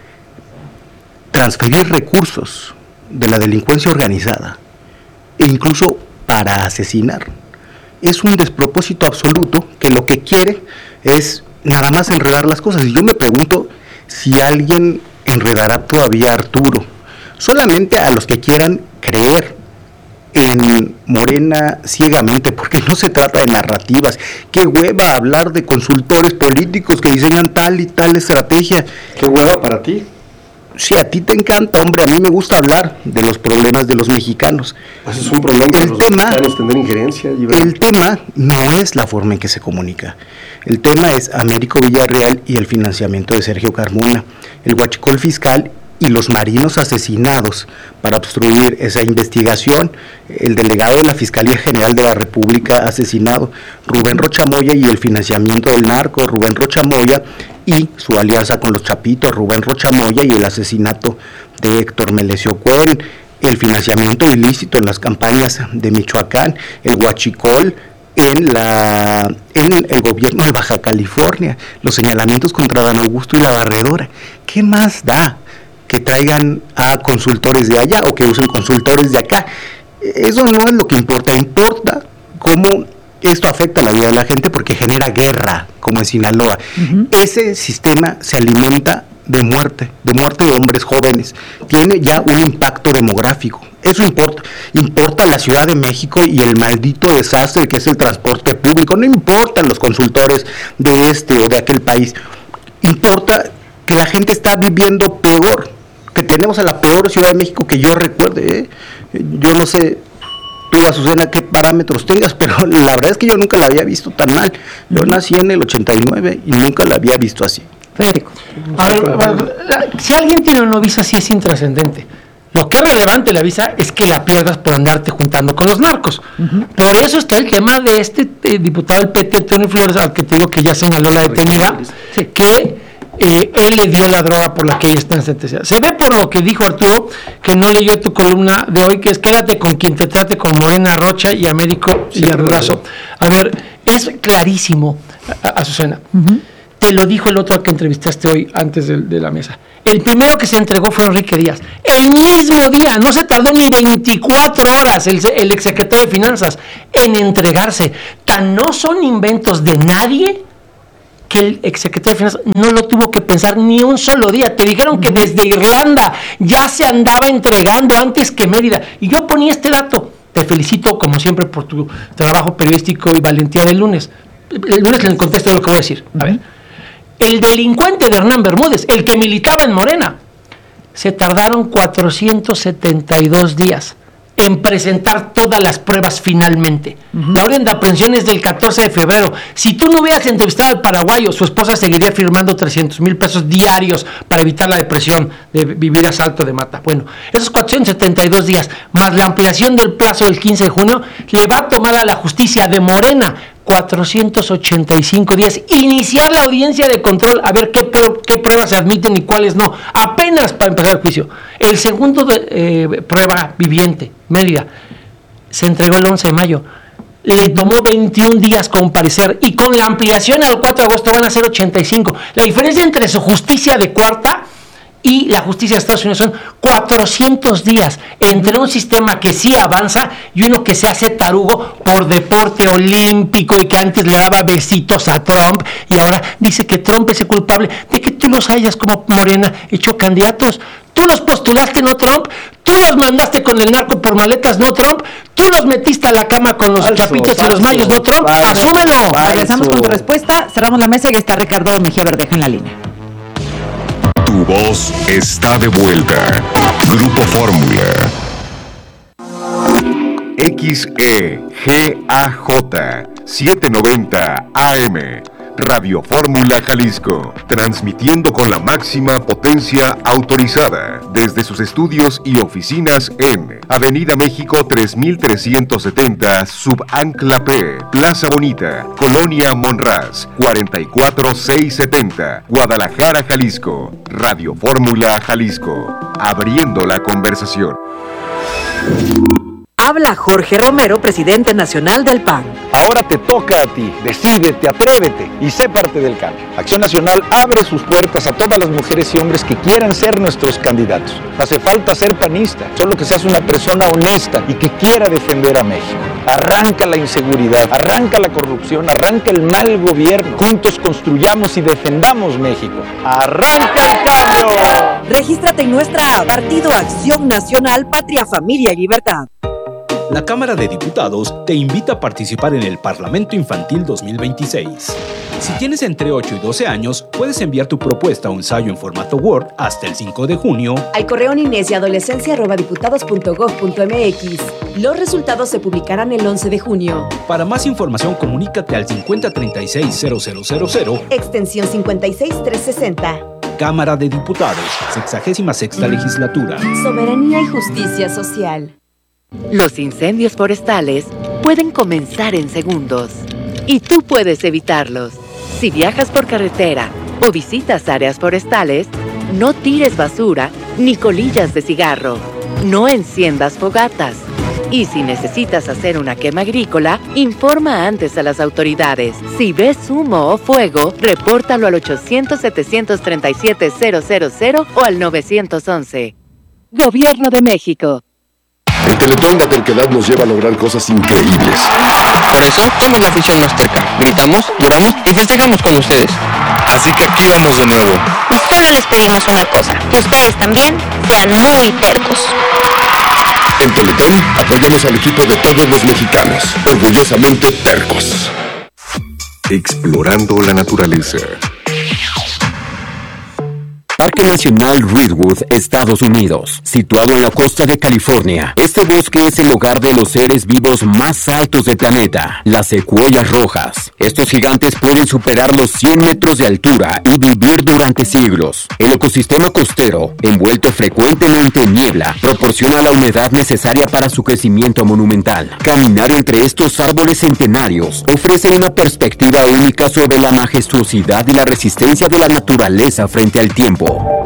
transferir recursos de la delincuencia organizada e incluso para asesinar, es un despropósito absoluto que lo que quiere es nada más enredar las cosas. Y yo me pregunto si alguien enredará todavía a Arturo. Solamente a los que quieran creer en Morena ciegamente, porque no se trata de narrativas. Qué hueva hablar de consultores políticos que diseñan tal y tal estrategia. Qué hueva para ti. Sí, a ti te encanta, hombre, a mí me gusta hablar de los problemas de los mexicanos. Pues es un problema de los mexicanos tener injerencia. El tema no es la forma en que se comunica. El tema es Américo Villarreal y el financiamiento de Sergio Carmona, el huachicol fiscal y los marinos asesinados para obstruir esa investigación, el delegado de la Fiscalía General de la República asesinado, Rubén Rocha Moya, y el financiamiento del narco, Rubén Rocha Moya, y su alianza con los Chapitos, Rubén Rocha Moya, y el asesinato de Héctor Melesio Cohen, el financiamiento ilícito en las campañas de Michoacán, el huachicol en la en el gobierno de Baja California, los señalamientos contra Dan Augusto y la Barredora. ¿Qué más da que traigan a consultores de allá o que usen consultores de acá? Eso no es lo que importa, importa cómo esto afecta la vida de la gente, porque genera guerra, como en Sinaloa. Uh-huh. Ese sistema se alimenta de muerte, de muerte de hombres jóvenes, tiene ya un impacto demográfico. Eso importa, importa la Ciudad de México y el maldito desastre que es el transporte público. No importan los consultores de este o de aquel país, importa que la gente está viviendo peor, que tenemos a la peor Ciudad de México que yo recuerde, ¿eh? Yo no sé tú, Azucena, qué parámetros tengas, pero la verdad es que yo nunca la había visto tan mal. Yo nací en el ochenta y nueve y nunca la había visto así. Federico. A ver, a ver, si alguien tiene una visa así es intrascendente. Lo que es relevante la visa es que la pierdas por andarte juntando con los narcos. Uh-huh. Por eso está el tema de este eh, diputado del P T, Tony Flores, al que te digo que ya señaló la detenida, sí. que eh, él le dio la droga por la que ella está sentenciada. Se ve por lo que dijo Arturo, que no leyó tu columna de hoy, que es quédate con quien te trate con Morena, Rocha y Américo sí, y Arrazo. A ver, es clarísimo, Azucena. Uh-huh. Te lo dijo el otro que entrevistaste hoy antes de, de la mesa. El primero que se entregó fue Enrique Díaz. El mismo día, no se tardó ni veinticuatro horas el, el exsecretario de Finanzas en entregarse. Tan no son inventos de nadie que el exsecretario de Finanzas no lo tuvo que pensar ni un solo día. Te dijeron que desde Irlanda ya se andaba entregando antes que Mérida. Y yo ponía este dato. Te felicito, como siempre, por tu trabajo periodístico y valentía del lunes. El lunes en el contexto de lo que voy a decir. A ver. El delincuente de Hernán Bermúdez, el que militaba en Morena, se tardaron cuatrocientos setenta y dos días en presentar todas las pruebas finalmente. Uh-huh. La orden de aprehensión es del catorce de febrero. Si tú no hubieras entrevistado al paraguayo, su esposa seguiría firmando trescientos mil pesos diarios para evitar la depresión de vivir a salto de mata. Bueno, esos cuatrocientos setenta y dos días, más la ampliación del plazo del quince de junio, le va a tomar a la justicia de Morena cuatrocientos ochenta y cinco días iniciar la audiencia de control, a ver qué, pr- qué pruebas se admiten y cuáles no, apenas para empezar el juicio. El segundo de, eh, prueba viviente, Mérida, se entregó el once de mayo, le tomó veintiún días comparecer y con la ampliación al cuatro de agosto van a ser ochenta y cinco. La diferencia entre su justicia de cuarta y la justicia de Estados Unidos son cuatrocientos días entre un sistema que sí avanza y uno que se hace tarugo por deporte olímpico y que antes le daba besitos a Trump y ahora dice que Trump es el culpable de que tú los hayas como Morena hecho candidatos. Tú los postulaste, no Trump. Tú los mandaste con el narco por maletas, no Trump. Tú los metiste a la cama con los falso, chapitos falso, y los mayos, no Trump. Falso, ¡asúmelo! Falso. Regresamos con tu respuesta. Cerramos la mesa y está Ricardo Mejía Verdeja en la línea. Tu voz está de vuelta. Grupo Fórmula. X E G A J setecientos noventa A M. Radio Fórmula Jalisco, transmitiendo con la máxima potencia autorizada desde sus estudios y oficinas en Avenida México tres mil trescientos setenta, Subancla P, Plaza Bonita, Colonia Monraz, cuarenta y cuatro mil seiscientos setenta, Guadalajara, Jalisco. Radio Fórmula Jalisco, abriendo la conversación. Habla Jorge Romero, presidente nacional del P A N. Ahora te toca a ti. Decídete, atrévete y sé parte del cambio. Acción Nacional abre sus puertas a todas las mujeres y hombres que quieran ser nuestros candidatos. No hace falta ser panista, solo que seas una persona honesta y que quiera defender a México. Arranca la inseguridad, arranca la corrupción, arranca el mal gobierno. Juntos construyamos y defendamos México. ¡Arranca el cambio! Regístrate en nuestra app, Partido Acción Nacional, Patria, Familia y Libertad. La Cámara de Diputados te invita a participar en el Parlamento Infantil dos mil veintiséis. Si tienes entre ocho y doce años, puedes enviar tu propuesta o ensayo en formato Word hasta el cinco de junio al correo niñez y adolescencia arroba diputados punto gob punto mx. Los resultados se publicarán el once de junio. Para más información, comunícate al cincuenta treinta y seis cero cero cero cero, extensión cincuenta y seis trescientos sesenta. Cámara de Diputados, sexagésima sexta legislatura. Soberanía y justicia social. Los incendios forestales pueden comenzar en segundos y tú puedes evitarlos. Si viajas por carretera o visitas áreas forestales, no tires basura ni colillas de cigarro. No enciendas fogatas. Y si necesitas hacer una quema agrícola, informa antes a las autoridades. Si ves humo o fuego, repórtalo al ochocientos, setecientos treinta y siete, cero cero cero o al nueve once. Gobierno de México. El Teletón La Terquedad nos lleva a lograr cosas increíbles. Por eso somos la afición más terca. Gritamos, lloramos y festejamos con ustedes. Así que aquí vamos de nuevo. Y solo les pedimos una cosa, que ustedes también sean muy tercos. En Teletón apoyamos al equipo de todos los mexicanos, orgullosamente tercos. Explorando la naturaleza. Parque Nacional Redwood, Estados Unidos. Situado en la costa de California, este bosque es el hogar de los seres vivos más altos del planeta, las secuoyas rojas. Estos gigantes pueden superar los cien metros de altura y vivir durante siglos. El ecosistema costero, envuelto frecuentemente en niebla, proporciona la humedad necesaria para su crecimiento monumental. Caminar entre estos árboles centenarios ofrece una perspectiva única sobre la majestuosidad y la resistencia de la naturaleza frente al tiempo.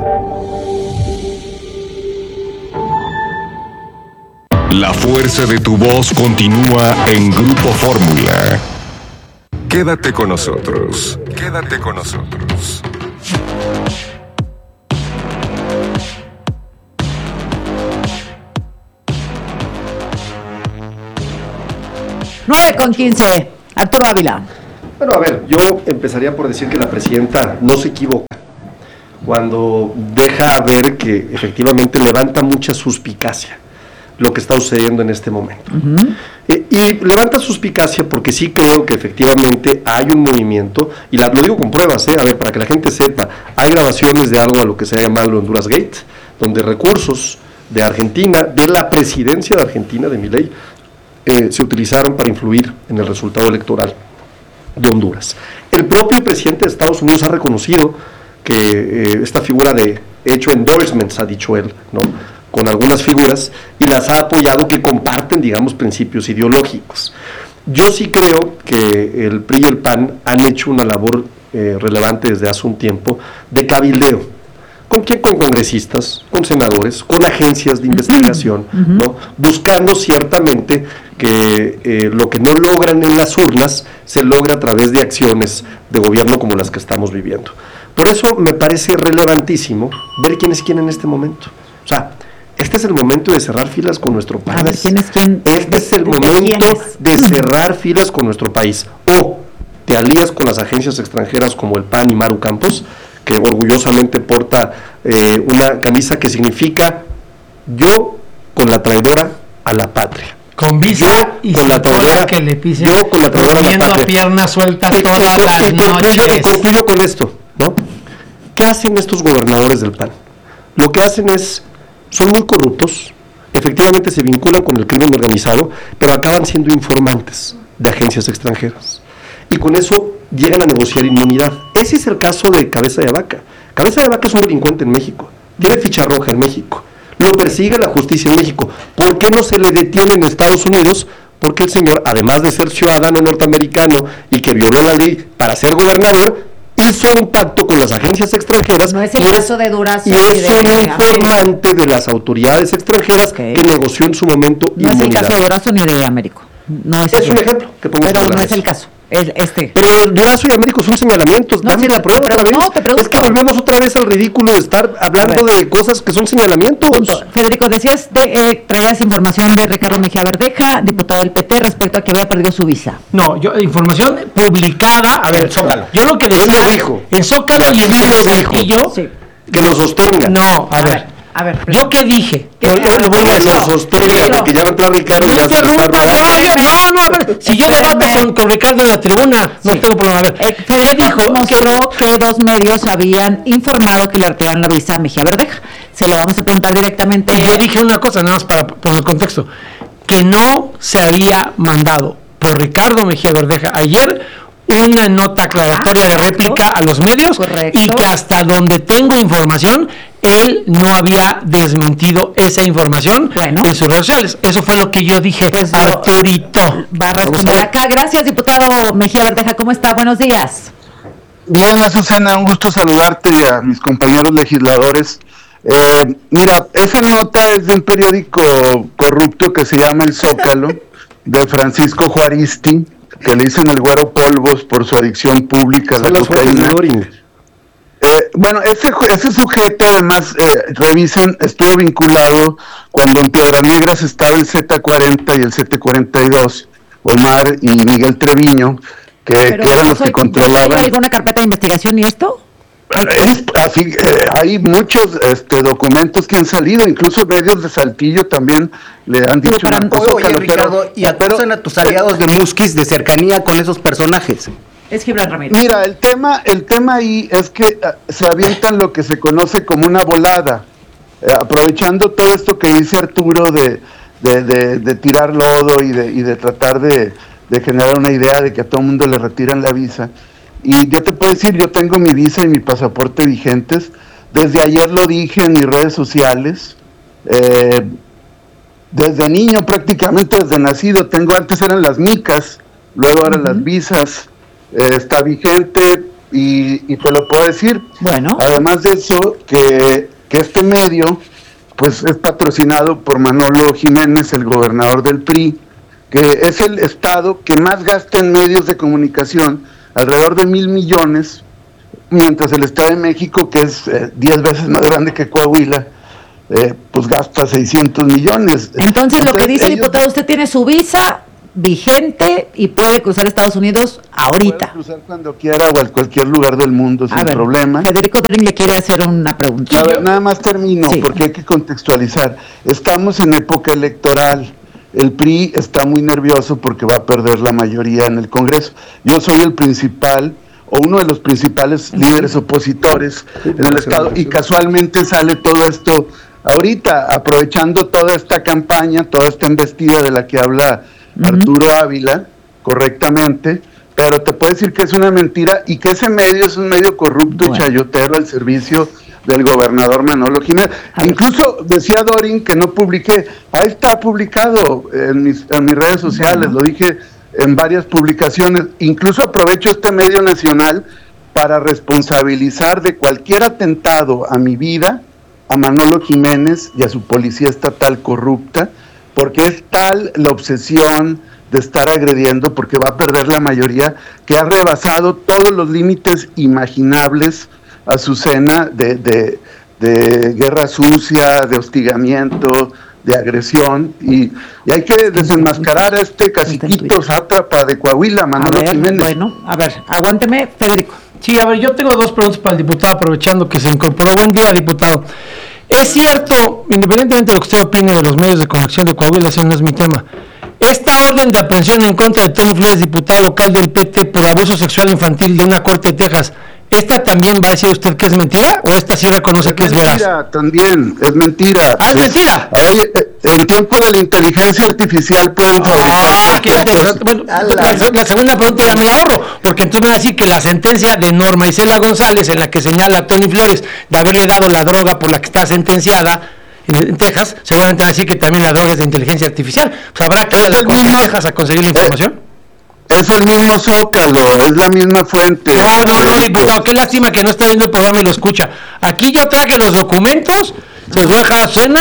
La fuerza de tu voz continúa en Grupo Fórmula. Quédate con nosotros. Quédate con nosotros. nueve con quince. Arturo Ávila. Bueno, a ver, yo empezaría por decir que la presidenta no se equivoca cuando deja ver que efectivamente levanta mucha suspicacia lo que está sucediendo en este momento. Uh-huh. eh, y levanta suspicacia porque sí creo que efectivamente hay un movimiento, y la, lo digo con pruebas, eh, a ver, para que la gente sepa, hay grabaciones de algo a lo que se ha llamado Honduras Gate, donde recursos de Argentina, de la presidencia de Argentina, de Milei, eh, se utilizaron para influir en el resultado electoral de Honduras. El propio presidente de Estados Unidos ha reconocido que eh, esta figura de hecho endorsements, ha dicho él, ¿no?, con algunas figuras, y las ha apoyado, que comparten, digamos, principios ideológicos. Yo sí creo que el P R I y el P A N han hecho una labor eh, relevante desde hace un tiempo de cabildeo. ¿Con quién? Con congresistas, con senadores, con agencias de investigación, uh-huh. ¿no?, buscando ciertamente que eh, lo que no logran en las urnas se logra a través de acciones de gobierno como las que estamos viviendo. Por eso me parece relevantísimo ver quién es quién en este momento. O sea, este es el momento de cerrar filas con nuestro país. A ver, ¿quién es quién? Este es el momento de cerrar filas con nuestro país. O te alías con las agencias extranjeras como el P A N y Maru Campos, que orgullosamente porta eh, una camisa que significa yo con la traidora a la patria. Con visa y con la traidora que le pisen, yo con la traidora a la patria. Piernas sueltas y, todas y, las y concluyo, noches. Y concluyo con esto, ¿no? ¿Qué hacen estos gobernadores del P A N? Lo que hacen es, son muy corruptos, efectivamente se vinculan con el crimen organizado, pero acaban siendo informantes de agencias extranjeras. Y con eso llegan a negociar inmunidad. Ese es el caso de Cabeza de Vaca. Cabeza de Vaca es un delincuente en México, tiene ficha roja en México, lo persigue la justicia en México. ¿Por qué no se le detiene en Estados Unidos? Porque el señor, además de ser ciudadano norteamericano y que violó la ley para ser gobernador, hizo un pacto con las agencias extranjeras. No es el caso es, de Durazo. Y es un informante de las autoridades extranjeras, okay, que negoció en su momento no inmunidad. No es el caso de Durazo ni de Américo. No es, es un ejemplo que pongo. Pero no es el caso. Es este. Pero Durazo y Américo son señalamientos. No, Dame sí, la prueba pero, otra vez. No, te pregunto. Es que volvemos otra vez al ridículo de estar hablando de cosas que son señalamientos. Punto. Federico, decías, de, eh, traías información de Ricardo Mejía Verdeja, diputado del P T, respecto a que había perdido su visa. No, yo información publicada. A ver, el Zócalo. Yo lo que decía. ¿Quién lo dijo? El Zócalo y el Saltillo. Sí. Que lo sostenga. No, a, a ver. ver. A ver, ¿yo qué dije? ¿Qué no, no, voy a no, sostenga, porque ya va a entrar Ricardo. No, interrumpa, no, no, no, si yo debato con, con Ricardo en la tribuna, no sí. tengo problema. A ver, eh, Federico dijo mostró que... que dos medios habían informado que le retiraron la visa a Mejía Verdeja. Se lo vamos a preguntar directamente. Yo dije una cosa, nada más para poner el contexto, que no se había mandado por Ricardo Mejía Verdeja ayer una nota aclaratoria ah, de réplica a los medios. Correcto. Y que hasta donde tengo información, él no había desmentido esa información bueno. en sus redes sociales. Eso fue lo que yo dije, pues Arturito. Va a responder acá. Gracias, diputado Mejía Verdeja. ¿Cómo está? Buenos días. Bien, Azucena, un gusto saludarte y a mis compañeros legisladores. Eh, mira, esa nota es de un periódico corrupto que se llama El Zócalo, de Francisco Juaristi, que le dicen el güero polvos por su adicción pública a la cocaína. Eh, bueno, ese, ese sujeto además, eh, revisen, estuvo vinculado cuando en Piedras Negras estaba el Z cuarenta y el Z cuarenta y dos, Omar y Miguel Treviño, que, que eran los que controlaban. ¿Hay alguna carpeta de investigación y esto? Es, así, eh, hay muchos este, documentos que han salido, incluso medios de Saltillo también le han dicho pero para, una cosa. Oye, Ricardo, y acusan a tus aliados de Musquis de cercanía con esos personajes. Es Gibran Ramírez. Mira, el tema, el tema ahí es que uh, se avientan lo que se conoce como una volada, eh, aprovechando todo esto que dice Arturo de, de, de, de tirar lodo y de, y de tratar de, de generar una idea de que a todo el mundo le retiran la visa. Y yo te puedo decir, yo tengo mi visa y mi pasaporte vigentes. Desde ayer lo dije en mis redes sociales. Eh, desde niño, prácticamente desde nacido, tengo, antes eran las micas, luego ahora uh-huh. las visas. Eh, está vigente y, y te lo puedo decir. Bueno. Además de eso, que, que este medio pues es patrocinado por Manolo Jiménez, el gobernador del P R I, que es el estado que más gasta en medios de comunicación, alrededor de mil millones, mientras el Estado de México, que es eh, diez veces más grande que Coahuila, eh, pues gasta seiscientos millones. Entonces, Entonces lo que dice, ellos, diputado, usted tiene su visa vigente y puede cruzar Estados Unidos ahorita. Puede cruzar cuando quiera o a cualquier lugar del mundo sin a ver, problema. Federico Trin le quiere hacer una pregunta. A ver, nada más termino, sí. porque hay que contextualizar. Estamos en época electoral. El P R I está muy nervioso porque va a perder la mayoría en el Congreso. Yo soy el principal, o uno de los principales líderes opositores en el Estado, y casualmente sale todo esto ahorita, aprovechando toda esta campaña, toda esta embestida de la que habla uh-huh. Arturo Ávila, correctamente, pero te puedo decir que es una mentira y que ese medio es un medio corrupto bueno. y chayotero al servicio del gobernador Manolo Jiménez. Incluso decía Dorin que no publiqué, ahí está publicado en mis, en mis redes sociales, bueno. lo dije en varias publicaciones. Incluso aprovecho este medio nacional para responsabilizar de cualquier atentado a mi vida a Manolo Jiménez y a su policía estatal corrupta, porque es tal la obsesión de estar agrediendo, porque va a perder la mayoría, que ha rebasado todos los límites imaginables, Azucena, de, de, de guerra sucia, de hostigamiento, de agresión, y, y hay que desenmascarar a este caciquito sátrapa de Coahuila, Manolo ver, Jiménez. Bueno, a ver, aguánteme, Federico. Sí, a ver, yo tengo dos preguntas para el diputado, aprovechando que se incorporó. Buen día, diputado. Es cierto, independientemente de lo que usted opine de los medios de comunicación de Coahuila, ese no es mi tema, esta orden de aprehensión en contra de Tony Flores, diputado local del P T, por abuso sexual infantil de una corte de Texas, ¿esta también va a decir usted que es mentira o esta sí reconoce es que es veraz? Es mentira, también, es mentira. ¿Ah, es, es mentira? Oye, en tiempo de la inteligencia artificial pueden ah, qué interesante. Bueno, la, la segunda pregunta ya me la ahorro, porque entonces van a decir que la sentencia de Norma Isela González, en la que señala a Tony Flores de haberle dado la droga por la que está sentenciada en, en Texas, seguramente van a decir que también la droga es de inteligencia artificial. O sea, ¿habrá que ir a la corte de Texas a conseguir la información? Es el mismo Zócalo, es la misma fuente. No, no, no, diputado, qué lástima que no está viendo el programa y lo escucha. Aquí yo traje los documentos, se los voy a dejar a Cena,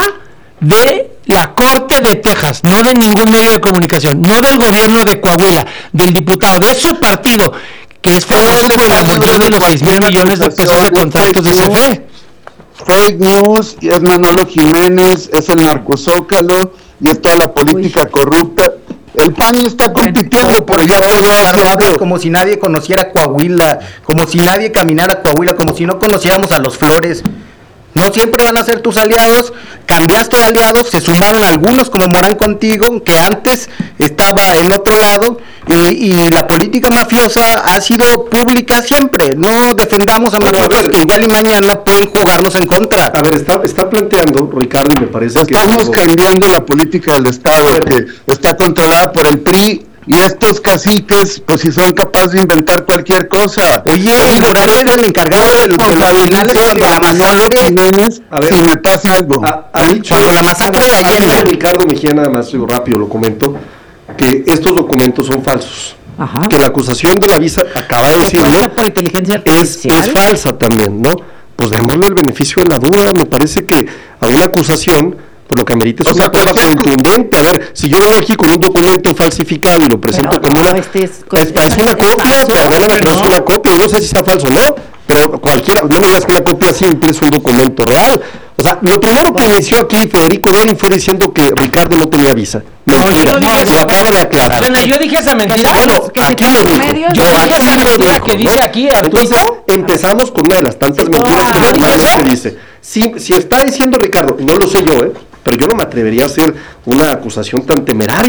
de la Corte de Texas, no de ningún medio de comunicación, no del gobierno de Coahuila, del diputado, de su partido, que es famoso por la multa de los seis mil millones de pesos de contratos de C F E. Fake news, y es Manolo Jiménez, es el narcozócalo, y es toda la política Uy. corrupta. El P A N está compitiendo por allá todo, como si nadie conociera Coahuila, como si nadie caminara Coahuila, como si no conociéramos a los Flores. No siempre van a ser tus aliados, cambiaste de aliados, se sumaron algunos como Morán contigo, que antes estaba en otro lado, y, y la política mafiosa ha sido pública siempre. No defendamos a mafiosas que igual y mañana pueden jugarnos en contra. A ver, está, está planteando, Ricardo, y me parece Estamos que... Estamos cambiando la política del Estado, que está controlada por el P R I, y estos caciques, pues si son capaces de inventar cualquier cosa. Oye, Morán era el encargado de los finales cuando la Manolo Jiménez, a ver, si me pasa algo. A, a dicho, cuando la masacre de Allende. Ricardo Mejía, nada más, digo, rápido lo comento, que estos documentos son falsos. Ajá. Que la acusación de la visa, acaba de decirlo, por inteligencia es, es falsa también, ¿no? Pues démosle el beneficio de la duda. Me parece que a una acusación, por lo que amerita es o una sea, prueba contundente. A ver, si yo vengo aquí con un documento falsificado y lo presento como no, una... Este es, es, es una copia, perdóname, pero no. es una copia, no sé si sea falso o no, pero cualquiera, no me digas que una copia simple es un documento real. O sea, lo primero que inició aquí Federico Dorin fue diciendo que Ricardo no tenía visa. Mentira, no, no, lo acabo de aclarar. Bueno, yo dije esa mentira. Bueno, que aquí lo dijo. Medios, yo dije esa mentira que dice aquí Arturo. Entonces, empezamos con una de las tantas mentiras que normalmente se dice. Si, si está diciendo Ricardo, no lo sé yo, ¿eh? pero yo no me atrevería a hacer una acusación tan temeraria.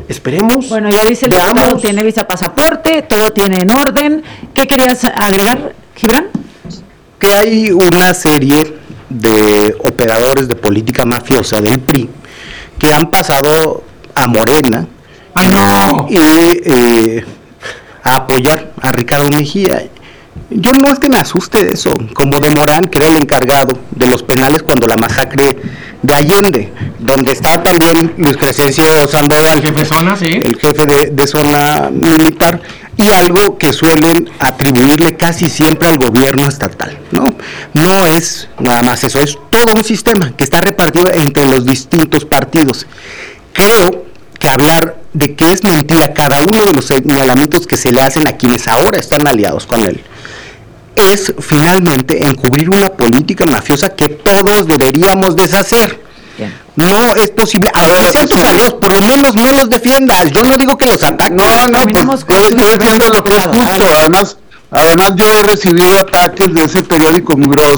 esperemos. Bueno, ya dice el diputado, tiene visa pasaporte, todo tiene en orden. ¿Qué querías agregar, Gibran? Que hay una serie de operadores de política mafiosa del P R I que han pasado a Morena ¡Ay, no! y eh, a apoyar a Ricardo Mejía. Yo no es que me asuste eso, como de Morán, que era el encargado de los penales cuando la masacre de Allende, donde está también Luis Crescencio Sandoval, jefe de zona, sí. el jefe de, de zona militar, y algo que suelen atribuirle casi siempre al gobierno estatal, ¿no? No es nada más eso, es todo un sistema que está repartido entre los distintos partidos. Creo que hablar de que es mentira cada uno de los señalamientos que se le hacen a quienes ahora están aliados con él, es finalmente encubrir una política mafiosa que todos deberíamos deshacer. Bien. No es posible, aunque sean tus aliados, por lo menos no los defiendas. Yo no digo que los ataques. No, no, pues, yo, yo defiendo lo que escucho. Además, además yo he recibido ataques de ese periódico muy grosso